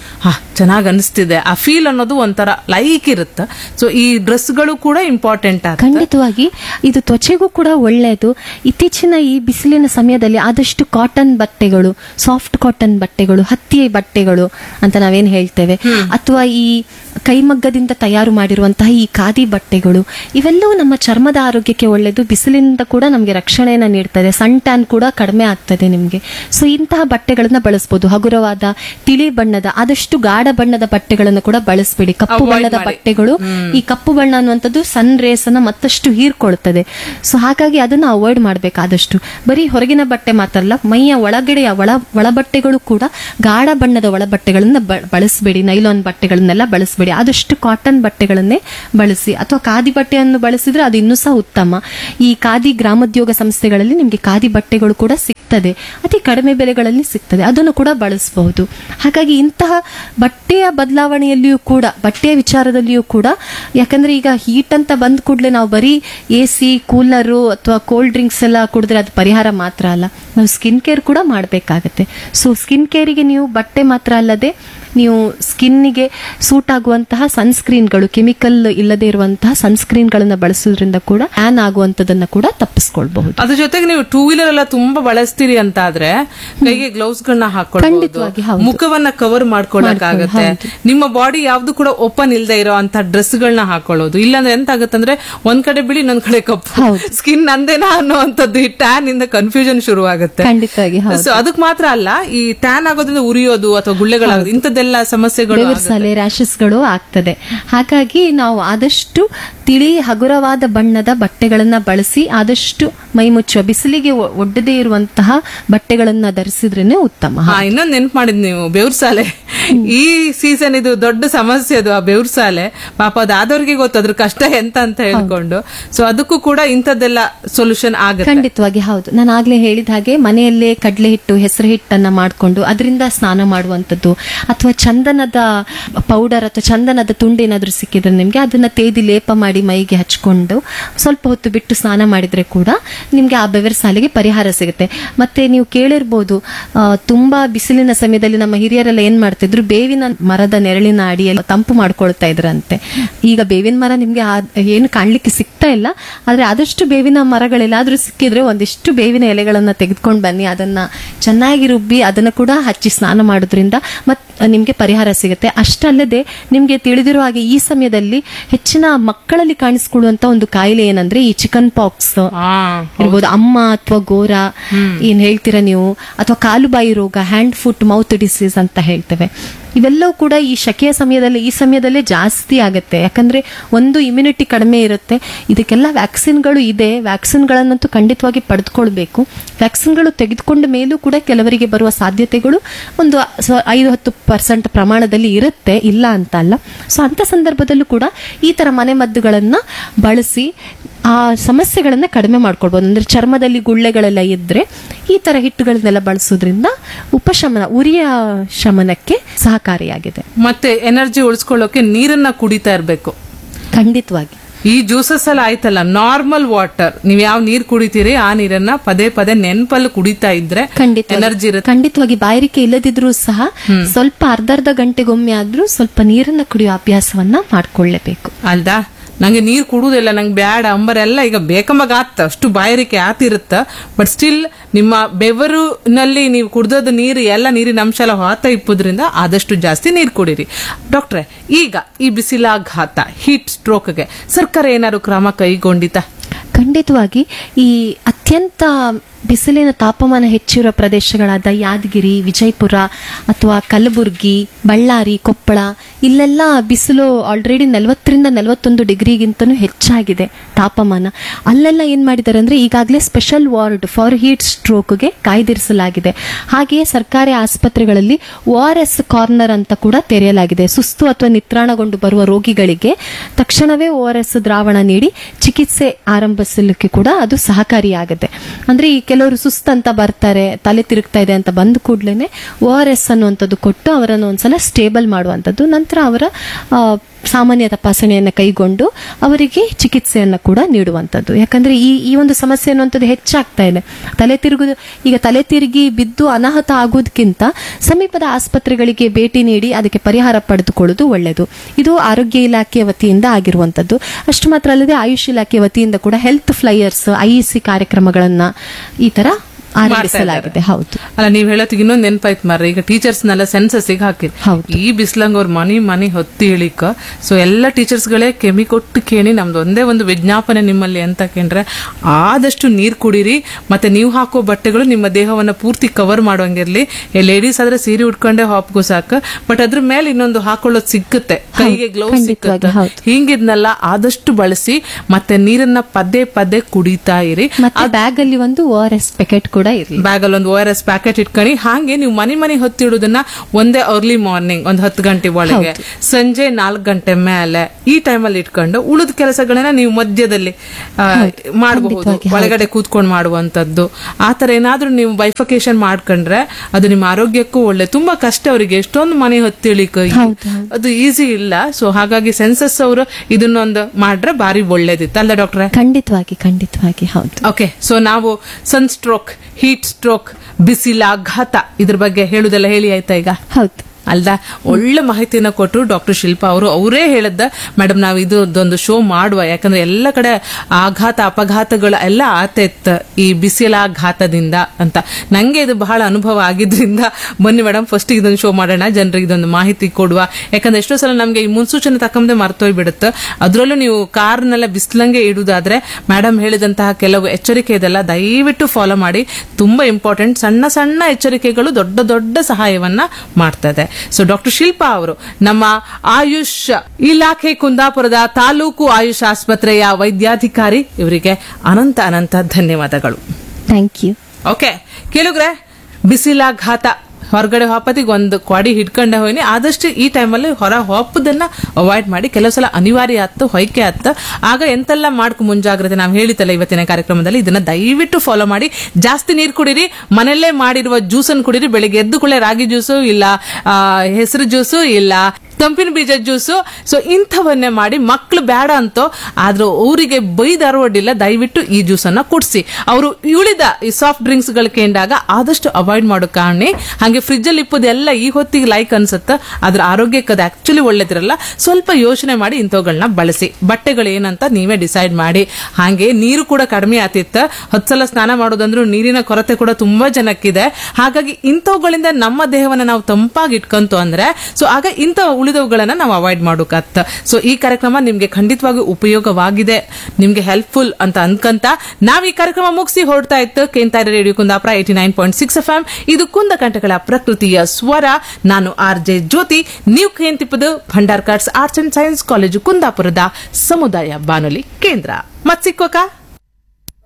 ಹಾ ಚೆನ್ನಾಗ್ ಅನಿಸ್ತಿದೆ ಆ ಫೀಲ್ ಅನ್ನೋದು ಒಂಥರ ಲೈಕ್ ಇರುತ್ತೆ. ಸೊ ಈ ಡ್ರೆಸ್ಗಳು ಕೂಡ ಇಂಪಾರ್ಟೆಂಟ್ ಆಗುತ್ತೆ. ಖಂಡಿತವಾಗಿ ಇದು ತ್ವಚೆಗೂ ಕೂಡ ಒಳ್ಳೆಯದು. ಇತ್ತೀಚಿನ ಈ ಬಿಸಿಲಿನ ಸಮಯದಲ್ಲಿ ಆದಷ್ಟು ಕಾಟನ್ ಬಟ್ಟೆಗಳು, ಸಾಫ್ಟ್ ಕಾಟನ್ ಬಟ್ಟೆಗಳು, ಹತ್ತಿ ಬಟ್ಟೆಗಳು ಅಂತ ನಾವೇನ್ ಹೇಳ್ತೇವೆ, ಅಥವಾ ಈ ಕೈಮಗ್ಗದಿಂದ ತಯಾರು ಮಾಡಿರುವಂತಹ ಈ ಖಾದಿ ಬಟ್ಟೆಗಳು, ಇವೆಲ್ಲವೂ ನಮ್ಮ ಚರ್ಮದ ಆರೋಗ್ಯಕ್ಕೆ ಒಳ್ಳೆಯದು. ಬಿಸಿಲಿನಿಂದ ಕೂಡ ನಮಗೆ ರಕ್ಷಣೆಯನ್ನ ನೀಡ್ತದೆ. ಸನ್ ಟ್ಯಾನ್ ಕೂಡ ಕಡಿಮೆ ಆಗ್ತದೆ ನಿಮಗೆ. ಸೊ ಇಂತಹ ಬಟ್ಟೆಗಳನ್ನ ಬಳಸಬಹುದು. ಹಗುರವಾದ ತಿಳಿ ಬಣ್ಣದ, ಆದಷ್ಟು ಗಾಢ ಬಣ್ಣದ ಬಟ್ಟೆಗಳನ್ನು ಕೂಡ ಬಳಸಬೇಡಿ. ಕಪ್ಪು ಬಣ್ಣದ ಬಟ್ಟೆಗಳು, ಈ ಕಪ್ಪು ಬಣ್ಣ ಅನ್ನುವಂಥದ್ದು ಸನ್ ರೇಸ್ ಅನ್ನ ಮತ್ತಷ್ಟು ಹೀರ್ಕೊಳ್ತದೆ. ಸೊ ಹಾಗಾಗಿ ಅದನ್ನ ಅವಾಯ್ಡ್ ಮಾಡಬೇಕಾದಷ್ಟು. ಬರೀ ಹೊರಗಿನ ಬಟ್ಟೆ ಮಾತ್ರ ಅಲ್ಲ, ಮೈಯ ಒಳಗಡೆಯ ಒಳ ಒಳ ಬಟ್ಟೆಗಳು ಕೂಡ ಗಾಢ ಬಣ್ಣದ ಒಳ ಬಟ್ಟೆಗಳನ್ನ ಬಳಸಬೇಡಿ. ನೈಲಾನ್ ಬಟ್ಟೆಗಳನ್ನೆಲ್ಲ ಬಳಸಬೇಡಿ. ಆದಷ್ಟು ಕಾಟನ್ ಬಟ್ಟೆಗಳನ್ನೇ ಬಳಸಿ, ಅಥವಾ ಖಾದಿ ಬಟ್ಟೆಯನ್ನು ಬಳಸಿದ್ರೆ ಅದು ಇನ್ನೂ ಸಹ ಉತ್ತಮ. ಈ ಖಾದಿ ಗ್ರಾಮೋದ್ಯೋಗ ಸಂಸ್ಥೆಗಳಲ್ಲಿ ನಿಮಗೆ ಖಾದಿ ಬಟ್ಟೆಗಳು ಕೂಡ ಸಿಗ್ತದೆ, ಅತಿ ಕಡಿಮೆ ಬೆಲೆಗಳಲ್ಲಿ ಸಿಗ್ತದೆ, ಅದನ್ನು ಕೂಡ ಬಳಸಬಹುದು. ಹಾಗಾಗಿ ಇಂತಹ ಬಟ್ಟೆಯ ಬದಲಾವಣೆಯಲ್ಲಿಯೂ ಕೂಡ, ಬಟ್ಟೆಯ ವಿಚಾರದಲ್ಲಿಯೂ ಕೂಡ, ಯಾಕಂದ್ರೆ ಈಗ ಹೀಟ್ ಅಂತ ಬಂದ ಕೂಡಲೇ ನಾವು ಬರೀ ಎ ಸಿ, ಕೂಲರು ಅಥವಾ ಕೋಲ್ಡ್ ಡ್ರಿಂಕ್ಸ್ ಎಲ್ಲ ಕುಡಿದ್ರೆ ಅದು ಪರಿಹಾರ ಮಾತ್ರ ಅಲ್ಲ, ನಾವು ಸ್ಕಿನ್ ಕೇರ್ ಕೂಡ ಮಾಡಬೇಕಾಗತ್ತೆ. ಸೊ ಸ್ಕಿನ್ ಕೇರಿಗೆ ನೀವು ಬಟ್ಟೆ ಮಾತ್ರ ಅಲ್ಲದೆ ನೀವು ಸ್ಕಿನ್ನಿಗೆ ಸೂಟ್ ಆಗುವಂತಹ ಸನ್ಸ್ಕ್ರೀನ್ಗಳು, ಕೆಮಿಕಲ್ ಇಲ್ಲದೆ ಇರುವಂತಹ ಸನ್ಸ್ಕ್ರೀನ್ಗಳನ್ನ ಬಳಸೋದ್ರಿಂದ ಕೂಡ ಟ್ಯಾನ್ ಆಗುವಂತದನ್ನ ಕೂಡ ತಪ್ಪಿಸ್ಕೊಳ್ಬಹುದು. ಅದ್ರ ಜೊತೆಗೆ ನೀವು ಟೂ ವೀಲರ್ ಎಲ್ಲ ತುಂಬಾ ಬಳಸ್ತೀರಿ ಅಂತ ಆದ್ರೆ ಕೈಗೆ ಗ್ಲೌಸ್ ಗಳನ್ನ ಹಾಕೊಳ್ಳಬಹುದು, ಮುಖವನ್ನ ಕವರ್ ಮಾಡ್ಕೊಳ್ಳಕ್ಕಾಗತ್ತೆ. ನಿಮ್ಮ ಬಾಡಿ ಯಾವ್ದು ಕೂಡ ಓಪನ್ ಇಲ್ಲದೆ ಇರೋ ಅಂತ ಡ್ರೆಸ್ ಗಳನ್ನ ಹಾಕೊಳ್ಳೋದು. ಇಲ್ಲಾಂದ್ರೆ ಎಂತ ಆಗುತ್ತಂದ್ರೆ ಒಂದ್ ಕಡೆ ಬಿಳಿ, ಇನ್ನೊಂದ್ ಕಡೆ ಕಪ್ಪು, ಸ್ಕಿನ್ ಅಂದೇನಾ ಅನ್ನುವಂಥದ್ದು ಈ ಟ್ಯಾನ್ ಇಂದ ಕನ್ಫ್ಯೂಷನ್ ಶುರು ಆಗುತ್ತೆ. ಖಂಡಿತವಾಗಿ. ಸೊ ಅದಕ್ಕೆ ಮಾತ್ರ ಅಲ್ಲ, ಈ ಟ್ಯಾನ್ ಆಗೋದ್ರಿಂದ ಉರಿಯೋದು ಅಥವಾ ಗುಳ್ಳೆಗಳಾಗೋದು ಇಂಥದ್ದೆಲ್ಲ ಸಮಸ್ಯೆಗಳು, ರ್ಯಾಶಸ್ಗಳು ಆಗ್ತದೆ. ಹಾಗಾಗಿ ನಾವು ಆದಷ್ಟು ತಿಳಿ ಹಗುರವಾದ ಬಣ್ಣದ ಬಟ್ಟೆಗಳನ್ನ ಬಳಸಿ, ಆದಷ್ಟು ಮೈ ಮುಚ್ಚುವ, ಬಿಸಿಲಿಗೆ ಒಡ್ಡದೇ ಇರುವಂತಹ ಬಟ್ಟೆಗಳನ್ನ ಧರಿಸಿದ್ರೇನೆ ಉತ್ತಮ. ಇನ್ನೊಂದು ನೆನ್ಪು ಮಾಡಿದ್ ನೀವು ಬೆವ್ರ ಸಾಲೆ. ಈ ಸೀಸನ್ ಇದು ದೊಡ್ಡ ಸಮಸ್ಯೆ ಅದು, ಆ ಬೆವ್ರ ಸಾಲೆ. ಪಾಪ ಅದಾದವ್ರಿಗೆ ಗೊತ್ತು ಅದ್ರ ಕಷ್ಟ ಎಂತ ಅಂತ ಹೇಳ್ಕೊಂಡು. ಸೊ ಅದಕ್ಕೂ ಕೂಡ ಇಂಥದ್ದೆಲ್ಲ ಸೊಲ್ಯೂಷನ್ ಆಗುತ್ತೆ. ಖಂಡಿತವಾಗಿ ಹೌದು. ನಾನು ಆಗ್ಲೇ ಹೇಳಿದ ಹಾಗೆ ಮನೆಯಲ್ಲೇ ಕಡಲೆ ಹಿಟ್ಟು, ಹೆಸರು ಹಿಟ್ಟನ್ನ ಮಾಡ್ಕೊಂಡು ಅದರಿಂದ ಸ್ನಾನ ಮಾಡುವಂತದ್ದು, ಅಥವಾ ಚಂದನದ ಪೌಡರ್ ಅಥವಾ ಚಂದನದ ತುಂಡೇನಾದ್ರೂ ಸಿಕ್ಕಿದ್ರೆ ನಿಮ್ಗೆ ಅದನ್ನ ತೇದಿ ಲೇಪ ಮಾಡಿ ಮೈಗೆ ಹಚ್ಕೊಂಡು ಸ್ವಲ್ಪ ಹೊತ್ತು ಬಿಟ್ಟು ಸ್ನಾನ ಮಾಡಿದ್ರೆ ಕೂಡ ನಿಮ್ಗೆ ಆ ಬೆವರ ಸಾಲಿಗೆ ಪರಿಹಾರ ಸಿಗುತ್ತೆ. ಮತ್ತೆ ನೀವು ಕೇಳಿರ್ಬೋದು, ತುಂಬಾ ಬಿಸಿಲಿನ ಸಮಯದಲ್ಲಿ ನಮ್ಮ ಹಿರಿಯರೆಲ್ಲ ಏನ್ ಮಾಡ್ತಿದ್ರು, ಬೇವಿನ ಮರದ ನೆರಳಿನ ಅಡಿಯಲ್ಲಿ ತಂಪು ಮಾಡ್ಕೊಳ್ತಾ ಇದ್ರಂತೆ. ಈಗ ಬೇವಿನ ಮರ ನಿಮ್ಗೆ ಏನು ಕಾಣ್ಲಿಕ್ಕೆ ಸಿಗ್ತಾ ಇಲ್ಲ, ಆದ್ರೆ ಆದಷ್ಟು ಬೇವಿನ ಮರಗಳೆಲ್ಲಾದ್ರೂ ಸಿಕ್ಕಿದ್ರೆ ಒಂದಿಷ್ಟು ಬೇವಿನ ಎಲೆಗಳನ್ನ ತೆಗೆದುಕೊಂಡು ಬನ್ನಿ, ಅದನ್ನ ಚೆನ್ನಾಗಿ ರುಬ್ಬಿ ಅದನ್ನ ಕೂಡ ಹಚ್ಚಿ ಸ್ನಾನ ಮಾಡೋದ್ರಿಂದ ಮತ್ ನಿಮ್ಗೆ ಪರಿಹಾರ ಸಿಗುತ್ತೆ. ಅಷ್ಟಲ್ಲದೆ ನಿಮ್ಗೆ ತಿಳಿದಿರೋ ಹಾಗೆ ಈ ಸಮಯದಲ್ಲಿ ಹೆಚ್ಚಿನ ಮಕ್ಕಳಲ್ಲಿ ಕಾಣಿಸ್ಕೊಳ್ಳುವಂತ ಒಂದು ಕಾಯಿಲೆ ಏನಂದ್ರೆ ಈ ಚಿಕನ್ ಪಾಕ್ಸ್ ಇರ್ಬೋದು, ಅಮ್ಮ ಅಥವಾ ಗೋರ ಏನ್ ಹೇಳ್ತೀರಾ ನೀವು, ಅಥವಾ ಕಾಲುಬಾಯಿ ರೋಗ, ಹ್ಯಾಂಡ್ ಫುಟ್ ಮೌತ್ ಡಿಸೀಸ್ ಅಂತ ಹೇಳ್ತೇವೆ. ಇವೆಲ್ಲವೂ ಕೂಡ ಈ ಶಕೆಯ ಸಮಯದಲ್ಲಿ ಈ ಸಮಯದಲ್ಲೇ ಜಾಸ್ತಿ ಆಗುತ್ತೆ. ಯಾಕಂದ್ರೆ ಒಂದು ಇಮ್ಯುನಿಟಿ ಕಡಿಮೆ ಇರುತ್ತೆ. ಇದಕ್ಕೆಲ್ಲ ವ್ಯಾಕ್ಸಿನ್ಗಳು ಇದೆ, ವ್ಯಾಕ್ಸಿನ್ಗಳನ್ನಂತೂ ಖಂಡಿತವಾಗಿ ಪಡೆದುಕೊಳ್ಬೇಕು. ವ್ಯಾಕ್ಸಿನ್ಗಳು ತೆಗೆದುಕೊಂಡ ಮೇಲೂ ಕೂಡ ಕೆಲವರಿಗೆ ಬರುವ ಸಾಧ್ಯತೆಗಳು ಒಂದು ಐದು ಹತ್ತು ಪರ್ಸೆಂಟ್ ಪ್ರಮಾಣದಲ್ಲಿ ಇರುತ್ತೆ, ಇಲ್ಲ ಅಂತ ಅಲ್ಲ. ಸೊ ಅಂತ ಸಂದರ್ಭದಲ್ಲೂ ಕೂಡ ಈ ತರ ಮನೆ ಮದ್ದುಗಳನ್ನ ಬಳಸಿ ಆ ಸಮಸ್ಯೆಗಳನ್ನ ಕಡಿಮೆ ಮಾಡ್ಕೊಳ್ಬಹುದು. ಅಂದ್ರೆ ಚರ್ಮದಲ್ಲಿ ಗುಳ್ಳೆಗಳೆಲ್ಲ ಇದ್ರೆ ಈ ತರ ಹಿಟ್ಟುಗಳನ್ನೆಲ್ಲ ಬಳಸೋದ್ರಿಂದ ಉಪಶಮನ, ಉರಿಯ ಶಮನಕ್ಕೆ ಸಹಕಾರಿಯಾಗಿದೆ. ಮತ್ತೆ ಎನರ್ಜಿ ಉಳಿಸ್ಕೊಳ್ಳೋಕೆ ನೀರನ್ನ ಕುಡಿತಾ ಇರಬೇಕು. ಖಂಡಿತವಾಗಿ. ಈ ಜ್ಯೂಸಸ್ ಎಲ್ಲ ಆಯ್ತಲ್ಲ, ನಾರ್ಮಲ್ ವಾಟರ್, ನೀವ್ ಯಾವ ನೀರ್ ಕುಡಿತೀರಿ ಆ ನೀರನ್ನ ಪದೇ ಪದೇ ನೆನಪಲ್ಲಿ ಕುಡಿತಾ ಇದ್ರೆ ಎನರ್ಜಿ ಇರುತ್ತೆ. ಖಂಡಿತವಾಗಿ. ಬಾಯಾರಿಕೆ ಇಲ್ಲದಿದ್ರೂ ಸಹ ಸ್ವಲ್ಪ ಅರ್ಧ ಅರ್ಧ ಗಂಟೆಗೊಮ್ಮೆ ಆದ್ರೂ ಸ್ವಲ್ಪ ನೀರನ್ನ ಕುಡಿಯೋ ಅಭ್ಯಾಸವನ್ನ ಮಾಡ್ಕೊಳ್ಳೇಬೇಕು. ಅಲ್ದಾ? ನಂಗೆ ನೀರ್ ಕುಡುವುದಿಲ್ಲ, ನಂಗೆ ಬ್ಯಾಡ ಅಂಬರೆಲ್ಲ ಈಗ ಬೇಕಂಬಾಗ ಆತ, ಅಷ್ಟು ಬಾಯಾರಿಕೆ ಆತಿರುತ್ತ. ಬಟ್ ಸ್ಟಿಲ್ ನಿಮ್ಮ ಬೆವರುನಲ್ಲಿ ನೀವು ಕುಡ್ದದ ನೀರು ಎಲ್ಲ ನೀರಿನ ಅಂಶ ಎಲ್ಲ ಹೊತ್ತ ಇಪ್ಪುದ್ರಿಂದ ಆದಷ್ಟು ಜಾಸ್ತಿ ನೀರು ಕುಡೀರಿ. ಡಾಕ್ಟ್ರೆ, ಈಗ ಈ ಬಿಸಿಲಾಘಾತ, ಹೀಟ್ ಸ್ಟ್ರೋಕ್ಗೆ ಸರ್ಕಾರ ಏನಾದ್ರು ಕ್ರಮ ಕೈಗೊಂಡಿತ? ಖಂಡಿತವಾಗಿ. ಈ ಅತ್ಯಂತ ಬಿಸಿಲಿನ ತಾಪಮಾನ ಹೆಚ್ಚಿರುವ ಪ್ರದೇಶಗಳಾದ ಯಾದಗಿರಿ, ವಿಜಯಪುರ ಅಥವಾ ಕಲಬುರ್ಗಿ, ಬಳ್ಳಾರಿ, ಕೊಪ್ಪಳ, ಇಲ್ಲೆಲ್ಲ ಬಿಸಿಲು ಆಲ್ರೆಡಿ ನಲವತ್ತರಿಂದ ನಲವತ್ತೊಂದು ಡಿಗ್ರಿಗಿಂತನೂ ಹೆಚ್ಚಾಗಿದೆ ತಾಪಮಾನ. ಅಲ್ಲೆಲ್ಲ ಏನ್ ಮಾಡಿದ್ದಾರೆ ಅಂದ್ರೆ ಈಗಾಗಲೇ ಸ್ಪೆಷಲ್ ವಾರ್ಡ್ ಫಾರ್ ಹೀಟ್ ಸ್ಟ್ರೋಕ್ಗೆ ಕಾಯ್ದಿರಿಸಲಾಗಿದೆ. ಹಾಗೆಯೇ ಸರ್ಕಾರಿ ಆಸ್ಪತ್ರೆಗಳಲ್ಲಿ ಓ ಆರ್ ಎಸ್ ಕಾರ್ನರ್ ಅಂತ ಕೂಡ ತೆರೆಯಲಾಗಿದೆ. ಸುಸ್ತು ಅಥವಾ ನಿತ್ರಾಣಗೊಂಡು ಬರುವ ರೋಗಿಗಳಿಗೆ ತಕ್ಷಣವೇ ಓ ಆರ್ ಎಸ್ ದ್ರಾವಣ ನೀಡಿ ಚಿಕಿತ್ಸೆ ಆರಂಭಿಸಲಿಕ್ಕೆ ಕೂಡ ಅದು ಸಹಕಾರಿಯಾಗುತ್ತೆ. ಅಂದ್ರೆ ಈ ಕೆಲವರು ಸುಸ್ತಂತ ಬರ್ತಾರೆ, ತಲೆ ತಿರುಗ್ತಾ ಇದೆ ಅಂತ ಬಂದ ಕೂಡ್ಲೇನೆ ಓ ಆರ್ ಎಸ್ ಅನ್ನುವಂಥದ್ದು ಕೊಟ್ಟು ಅವರನ್ನು ಒಂದ್ಸಲ ಸ್ಟೇಬಲ್ ಮಾಡುವಂಥದ್ದು, ನಂತರ ಅವರ ಆ, ಸಾಮಾನ್ಯ ತಪಾಸಣೆಯನ್ನು ಕೈಗೊಂಡು ಅವರಿಗೆ ಚಿಕಿತ್ಸೆಯನ್ನು ಕೂಡ ನೀಡುವಂಥದ್ದು. ಯಾಕಂದ್ರೆ ಈ ಈ ಒಂದು ಸಮಸ್ಯೆ ಅನ್ನುವಂಥದ್ದು ಹೆಚ್ಚಾಗ್ತಾ ಇದೆ. ತಲೆ ತಿರುಗುದು ಈಗ ತಲೆ ತಿರುಗಿ ಬಿದ್ದು ಅನಾಹುತ ಆಗೋದಕ್ಕಿಂತ ಸಮೀಪದ ಆಸ್ಪತ್ರೆಗಳಿಗೆ ಭೇಟಿ ನೀಡಿ ಅದಕ್ಕೆ ಪರಿಹಾರ ಪಡೆದುಕೊಳ್ಳುವುದು ಒಳ್ಳೆಯದು. ಇದು ಆರೋಗ್ಯ ಇಲಾಖೆ ವತಿಯಿಂದ ಆಗಿರುವಂಥದ್ದು. ಅಷ್ಟು ಮಾತ್ರ ಅಲ್ಲದೆ ಆಯುಷ್ ಇಲಾಖೆ ವತಿಯಿಂದ ಕೂಡ health flyers, I E C ಕಾರ್ಯಕ್ರಮಗಳನ್ನ ಈ ತರ ಆರಂಭಿಸಲಾಗಿದೆ. ಹೌದು, ಅಲ್ಲ ನೀವ್ ಹೇಳೋತ್ತಿಗೆ ಇನ್ನೊಂದು ನೆನಪಾಯ್ತು ಮಾರ್ರೆ, ಈಗ ಟೀಚರ್ಸ್ ನೆಲ್ಲ ಸೆನ್ಸಸ್ಸಿಗೆ ಹಾಕಿದ್ ಈ ಬಿಸ್ಲಂಗ್ ಅವ್ರ ಮನಿ ಮನಿ ಹೊತ್ತಿ ಇಳಿಕ. ಸೊ ಎಲ್ಲ ಟೀಚರ್ಸ್ ಗಳೇ ಕೆಮಿ ಕೊಟ್ಟು ಕೇಳಿ ನಮ್ದು ಒಂದೇ ಒಂದು ವಿಜ್ಞಾಪನೆ ನಿಮ್ಮಲ್ಲಿ ಅಂತ ಕೇಂದ್ರೆ ಆದಷ್ಟು ನೀರ್ ಕುಡೀರಿ, ಮತ್ತೆ ನೀವು ಹಾಕೋ ಬಟ್ಟೆಗಳು ನಿಮ್ಮ ದೇಹವನ್ನ ಪೂರ್ತಿ ಕವರ್ ಮಾಡುವಂಗಿರ್ಲಿ. ಲೇಡೀಸ್ ಆದ್ರೆ ಸೀರೆ ಉಟ್ಕೊಂಡೆ ಹಾಪ್ಗೂ ಸಾಕು, ಬಟ್ ಅದ್ರ ಮೇಲೆ ಇನ್ನೊಂದು ಹಾಕೊಳ್ಳೋದು ಸಿಕ್ಕುತ್ತೆ, ಕೈಗೆ ಗ್ಲೌಸ್ ಸಿಕ್ಕುತ್ತೆ. ಹಿಂಗಿದ್ನೆಲ್ಲ ಆದಷ್ಟು ಬಳಸಿ, ಮತ್ತೆ ನೀರನ್ನ ಪದೇ ಪದೇ ಕುಡಿತಾ ಇರಿ. ಮತ್ತೆ ಬ್ಯಾಗ್ ಅಲ್ಲಿ ಒಂದು ಓ ಆರ್ ಎಸ್ ಪ್ಯಾಕೆಟ್ ಕೂಡ ಇರಲಿ, ಬ್ಯಾಗ್ ಅಲ್ಲಿ ಒಂದು ಓ ಆರ್ ಎಸ್ ಪ್ಯಾಕೆಟ್ ಇಟ್ಕೊಳ್ಳಿ. ಹಾಗೆ ನೀವು ಮನೆ ಮನೆ ಹೊತ್ತಿಡುದನ್ನ ಒಂದೇ ಅರ್ಲಿ ಮಾರ್ನಿಂಗ್ ಒಂದು ಹತ್ತು ಗಂಟೆ ಒಳಗೆ, ಸಂಜೆ ನಾಲ್ಕು ಗಂಟೆ ಮೇಲೆ ಈ ಟೈಮಲ್ಲಿ ಇಟ್ಕೊಂಡು ಉಳಿದ ಕೆಲಸಗಳನ್ನ ನೀವು ಮಧ್ಯದಲ್ಲಿ ಮಾಡಬಹುದು, ಒಳಗಡೆ ಕೂತ್ಕೊಂಡು ಮಾಡುವಂತದ್ದು. ಆತರ ಏನಾದ್ರೂ ನೀವು ಬೈಫಿಕೇಶನ್ ಮಾಡ್ಕೊಂಡ್ರೆ ಅದು ನಿಮ್ಮ ಆರೋಗ್ಯಕ್ಕೂ ಒಳ್ಳೆ. ತುಂಬಾ ಕಷ್ಟ ಅವರಿಗೆ, ಎಷ್ಟೊಂದು ಮನೆ ಹೊತ್ತಿಳಿಕ ಅದು ಈಸಿ ಇಲ್ಲ. ಸೊ ಹಾಗಾಗಿ ಸೆನ್ಸಸ್ ಅವರು ಇದನ್ನೊಂದು ಮಾಡ್ರೆ ಬಾರಿ ಒಳ್ಳೇದಿತ್ತು ಅಲ್ಲ ಡಾಕ್ಟ್ರೆ? ಖಂಡಿತವಾಗಿ ಖಂಡಿತವಾಗಿ ಹೌದು. ಓಕೆ, ಸೊ ನಾವು ಸನ್ ಸ್ಟ್ರೋಕ್, ಹೀಟ್ ಸ್ಟ್ರೋಕ್, ಬಿಸಿಲಾಘಾತ ಇದ್ರ ಬಗ್ಗೆ ಹೇಳುದೆಲ್ಲ ಹೇಳಿ ಆಯ್ತಾ ಈಗ? ಹೌದು ಅಲ್ದ, ಒಳ್ಳೆ ಮಾಹಿತಿನ ಕೊಟ್ಟರು ಡಾಕ್ಟರ್ ಶಿಲ್ಪಾ ಅವರು. ಅವರೇ ಹೇಳಿದ್ದ ಮೇಡಮ್ ನಾವು ಇದೊಂದು ಶೋ ಮಾಡುವ, ಯಾಕಂದ್ರೆ ಎಲ್ಲ ಕಡೆ ಆಘಾತ ಅಪಘಾತಗಳು ಎಲ್ಲ ಆತೈತ್ ಈ ಬಿಸಿಲಾಘಾತದಿಂದ ಅಂತ. ನಂಗೆ ಇದು ಬಹಳ ಅನುಭವ ಆಗಿದ್ರಿಂದ ಬನ್ನಿ ಮೇಡಮ್ ಫಸ್ಟ್ ಇದೊಂದು ಶೋ ಮಾಡೋಣ, ಜನರಿಗೆ ಇದೊಂದು ಮಾಹಿತಿ ಕೊಡುವ. ಯಾಕಂದ್ರೆ ಎಷ್ಟೋ ಸಲ ನಮ್ಗೆ ಈ ಮುನ್ಸೂಚನೆ ತಕ್ಕಂತೆ ಮರ್ತೋಯ್ ಬಿಡುತ್ತೆ. ಅದರಲ್ಲೂ ನೀವು ಕಾರ್ನೆಲ್ಲ ಬಿಸಿಲಂಗೆ ಇಡುದಾದ್ರೆ ಮೇಡಮ್ ಹೇಳಿದಂತಹ ಕೆಲವು ಎಚ್ಚರಿಕೆ ಇದೆಲ್ಲ ದಯವಿಟ್ಟು ಫಾಲೋ ಮಾಡಿ, ತುಂಬಾ ಇಂಪಾರ್ಟೆಂಟ್. ಸಣ್ಣ ಸಣ್ಣ ಎಚ್ಚರಿಕೆಗಳು ದೊಡ್ಡ ದೊಡ್ಡ ಸಹಾಯವನ್ನ ಮಾಡ್ತದೆ. ಸೊ ಡಾಕ್ಟರ್ ಶಿಲ್ಪಾ ಅವರು ನಮ್ಮ ಆಯುಷ್ ಇಲಾಖೆ ಕುಂದಾಪುರದ ತಾಲೂಕು ಆಯುಷ್ ಆಸ್ಪತ್ರೆಯ ವೈದ್ಯಾಧಿಕಾರಿ, ಇವರಿಗೆ ಅನಂತ ಅನಂತ ಧನ್ಯವಾದಗಳು. Thank you. ಓಕೆ ಕೇಳುಗ್ರೆ, ಬಿಸಿಲಾಘಾತ ಹೊರಗಡೆ ಹೋಪತಿಗೆ ಒಂದು ಕ್ವಾಡಿ ಹಿಡ್ಕೊಂಡೆ ಹೋಯ್ನಿ, ಆದಷ್ಟು ಈ ಟೈಮಲ್ಲಿ ಹೊರ ಹೋಪದನ್ನ ಅವಾಯ್ಡ್ ಮಾಡಿ. ಕೆಲವು ಸಲ ಅನಿವಾರ್ಯ ಆತ್ತು, ಹೊಯ್ಕೆ ಆತ್ತ, ಆಗ ಎಂತೆಲ್ಲ ಮಾಡ್ಕೊ ಮುಂಜಾಗ್ರತೆ ನಾವು ಹೇಳಿತಲ್ಲ ಇವತ್ತಿನ ಕಾರ್ಯಕ್ರಮದಲ್ಲಿ, ಇದನ್ನ ದಯವಿಟ್ಟು ಫಾಲೋ ಮಾಡಿ. ಜಾಸ್ತಿ ನೀರು ಕುಡೀರಿ, ಮನೆಯಲ್ಲೇ ಮಾಡಿರುವ ಜ್ಯೂಸನ್ನು ಕುಡೀರಿ. ಬೆಳಿಗ್ಗೆ ಎದ್ದು ಕೂಡಲೇ ರಾಗಿ ಜ್ಯೂಸು ಇಲ್ಲ ಹೆಸರು ಜ್ಯೂಸು ಇಲ್ಲ ತಂಪಿನ ಬೀಜ ಜ್ಯೂಸು, ಸೊ ಇಂಥವನ್ನೇ ಮಾಡಿ. ಮಕ್ಳು ಬೇಡ ಅಂತೋ ಆದ್ರೂ ಅವರಿಗೆ ಬೈದಾರೋಡಿಲ್ಲ, ದಯವಿಟ್ಟು ಈ ಜ್ಯೂಸ್ ಅನ್ನ ಕುಡಿಸಿ. ಅವರು ಉಳಿದ ಈ ಸಾಫ್ಟ್ ಡ್ರಿಂಕ್ಸ್ ಗಳು ಕೇಂದಾಗ ಆದಷ್ಟು ಅವಾಯ್ಡ್ ಮಾಡೋ ಕಾರಣ. ಹಾಗೆ ಫ್ರಿಜ್ ಅಲ್ಲಿ ಇಪ್ಪದೆಲ್ಲ ಈ ಹೊತ್ತಿಗೆ ಲೈಕ್ ಅನ್ಸುತ್ತೆ, ಅದ್ರ ಆರೋಗ್ಯಕ್ಕೆ ಅದು ಆಕ್ಚುಲಿ ಒಳ್ಳೇದಿರಲ್ಲ. ಸ್ವಲ್ಪ ಯೋಚನೆ ಮಾಡಿ ಇಂಥವುಗಳನ್ನ ಬಳಸಿ. ಬಟ್ಟೆಗಳು ಏನಂತ ನೀವೇ ಡಿಸೈಡ್ ಮಾಡಿ. ಹಾಗೆ ನೀರು ಕೂಡ ಕಡಿಮೆ ಆತಿತ್ತ, ಹತ್ತು ಸಲ ಸ್ನಾನ ಮಾಡೋದಂದ್ರೂ ನೀರಿನ ಕೊರತೆ ಕೂಡ ತುಂಬಾ ಜನಕ್ಕಿದೆ. ಹಾಗಾಗಿ ಇಂಥವುಗಳಿಂದ ನಮ್ಮ ದೇಹವನ್ನ ನಾವು ತಂಪಾಗಿ ಇಟ್ಕೊಂತು ಅಂದ್ರೆ, ಸೊ ಆಗ ಇಂಥ ಉಳಿದವುಗಳನ್ನ ನಾವು ಅವಾಯ್ಡ್ ಮಾಡೋಕತ್ತ. ಸೊ ಈ ಕಾರ್ಯಕ್ರಮ ನಿಮ್ಗೆ ಖಂಡಿತವಾಗಿ ಉಪಯೋಗವಾಗಿದೆ, ನಿಮ್ಗೆ ಹೆಲ್ಪ್ಫುಲ್ ಅಂತ ಅನ್ಕಂತ ನಾವ್ ಈ ಕಾರ್ಯಕ್ರಮ ಮುಗಿಸಿ ಹೊರಡ್ತಾ ಇತ್ತು. ಕೇಂದ್ರ radio Kundapura eighty nine point six F M, ಇದು ಕುಂದ ಕಂಠಗಳ ಪ್ರಕೃತಿಯ ಸ್ವರ. ನಾನು ಆರ್ ಜೆ ಜ್ಯೋತಿ, ನೀವು ಕೇಂತಿಪ್ಪದು Bhandarkars arts and science college ಕುಂದಾಪುರದ ಸಮುದಾಯ ಬಾನುಲಿ ಕೇಂದ್ರ. ಮತ್ ಸಿಕ್ಕೋಕ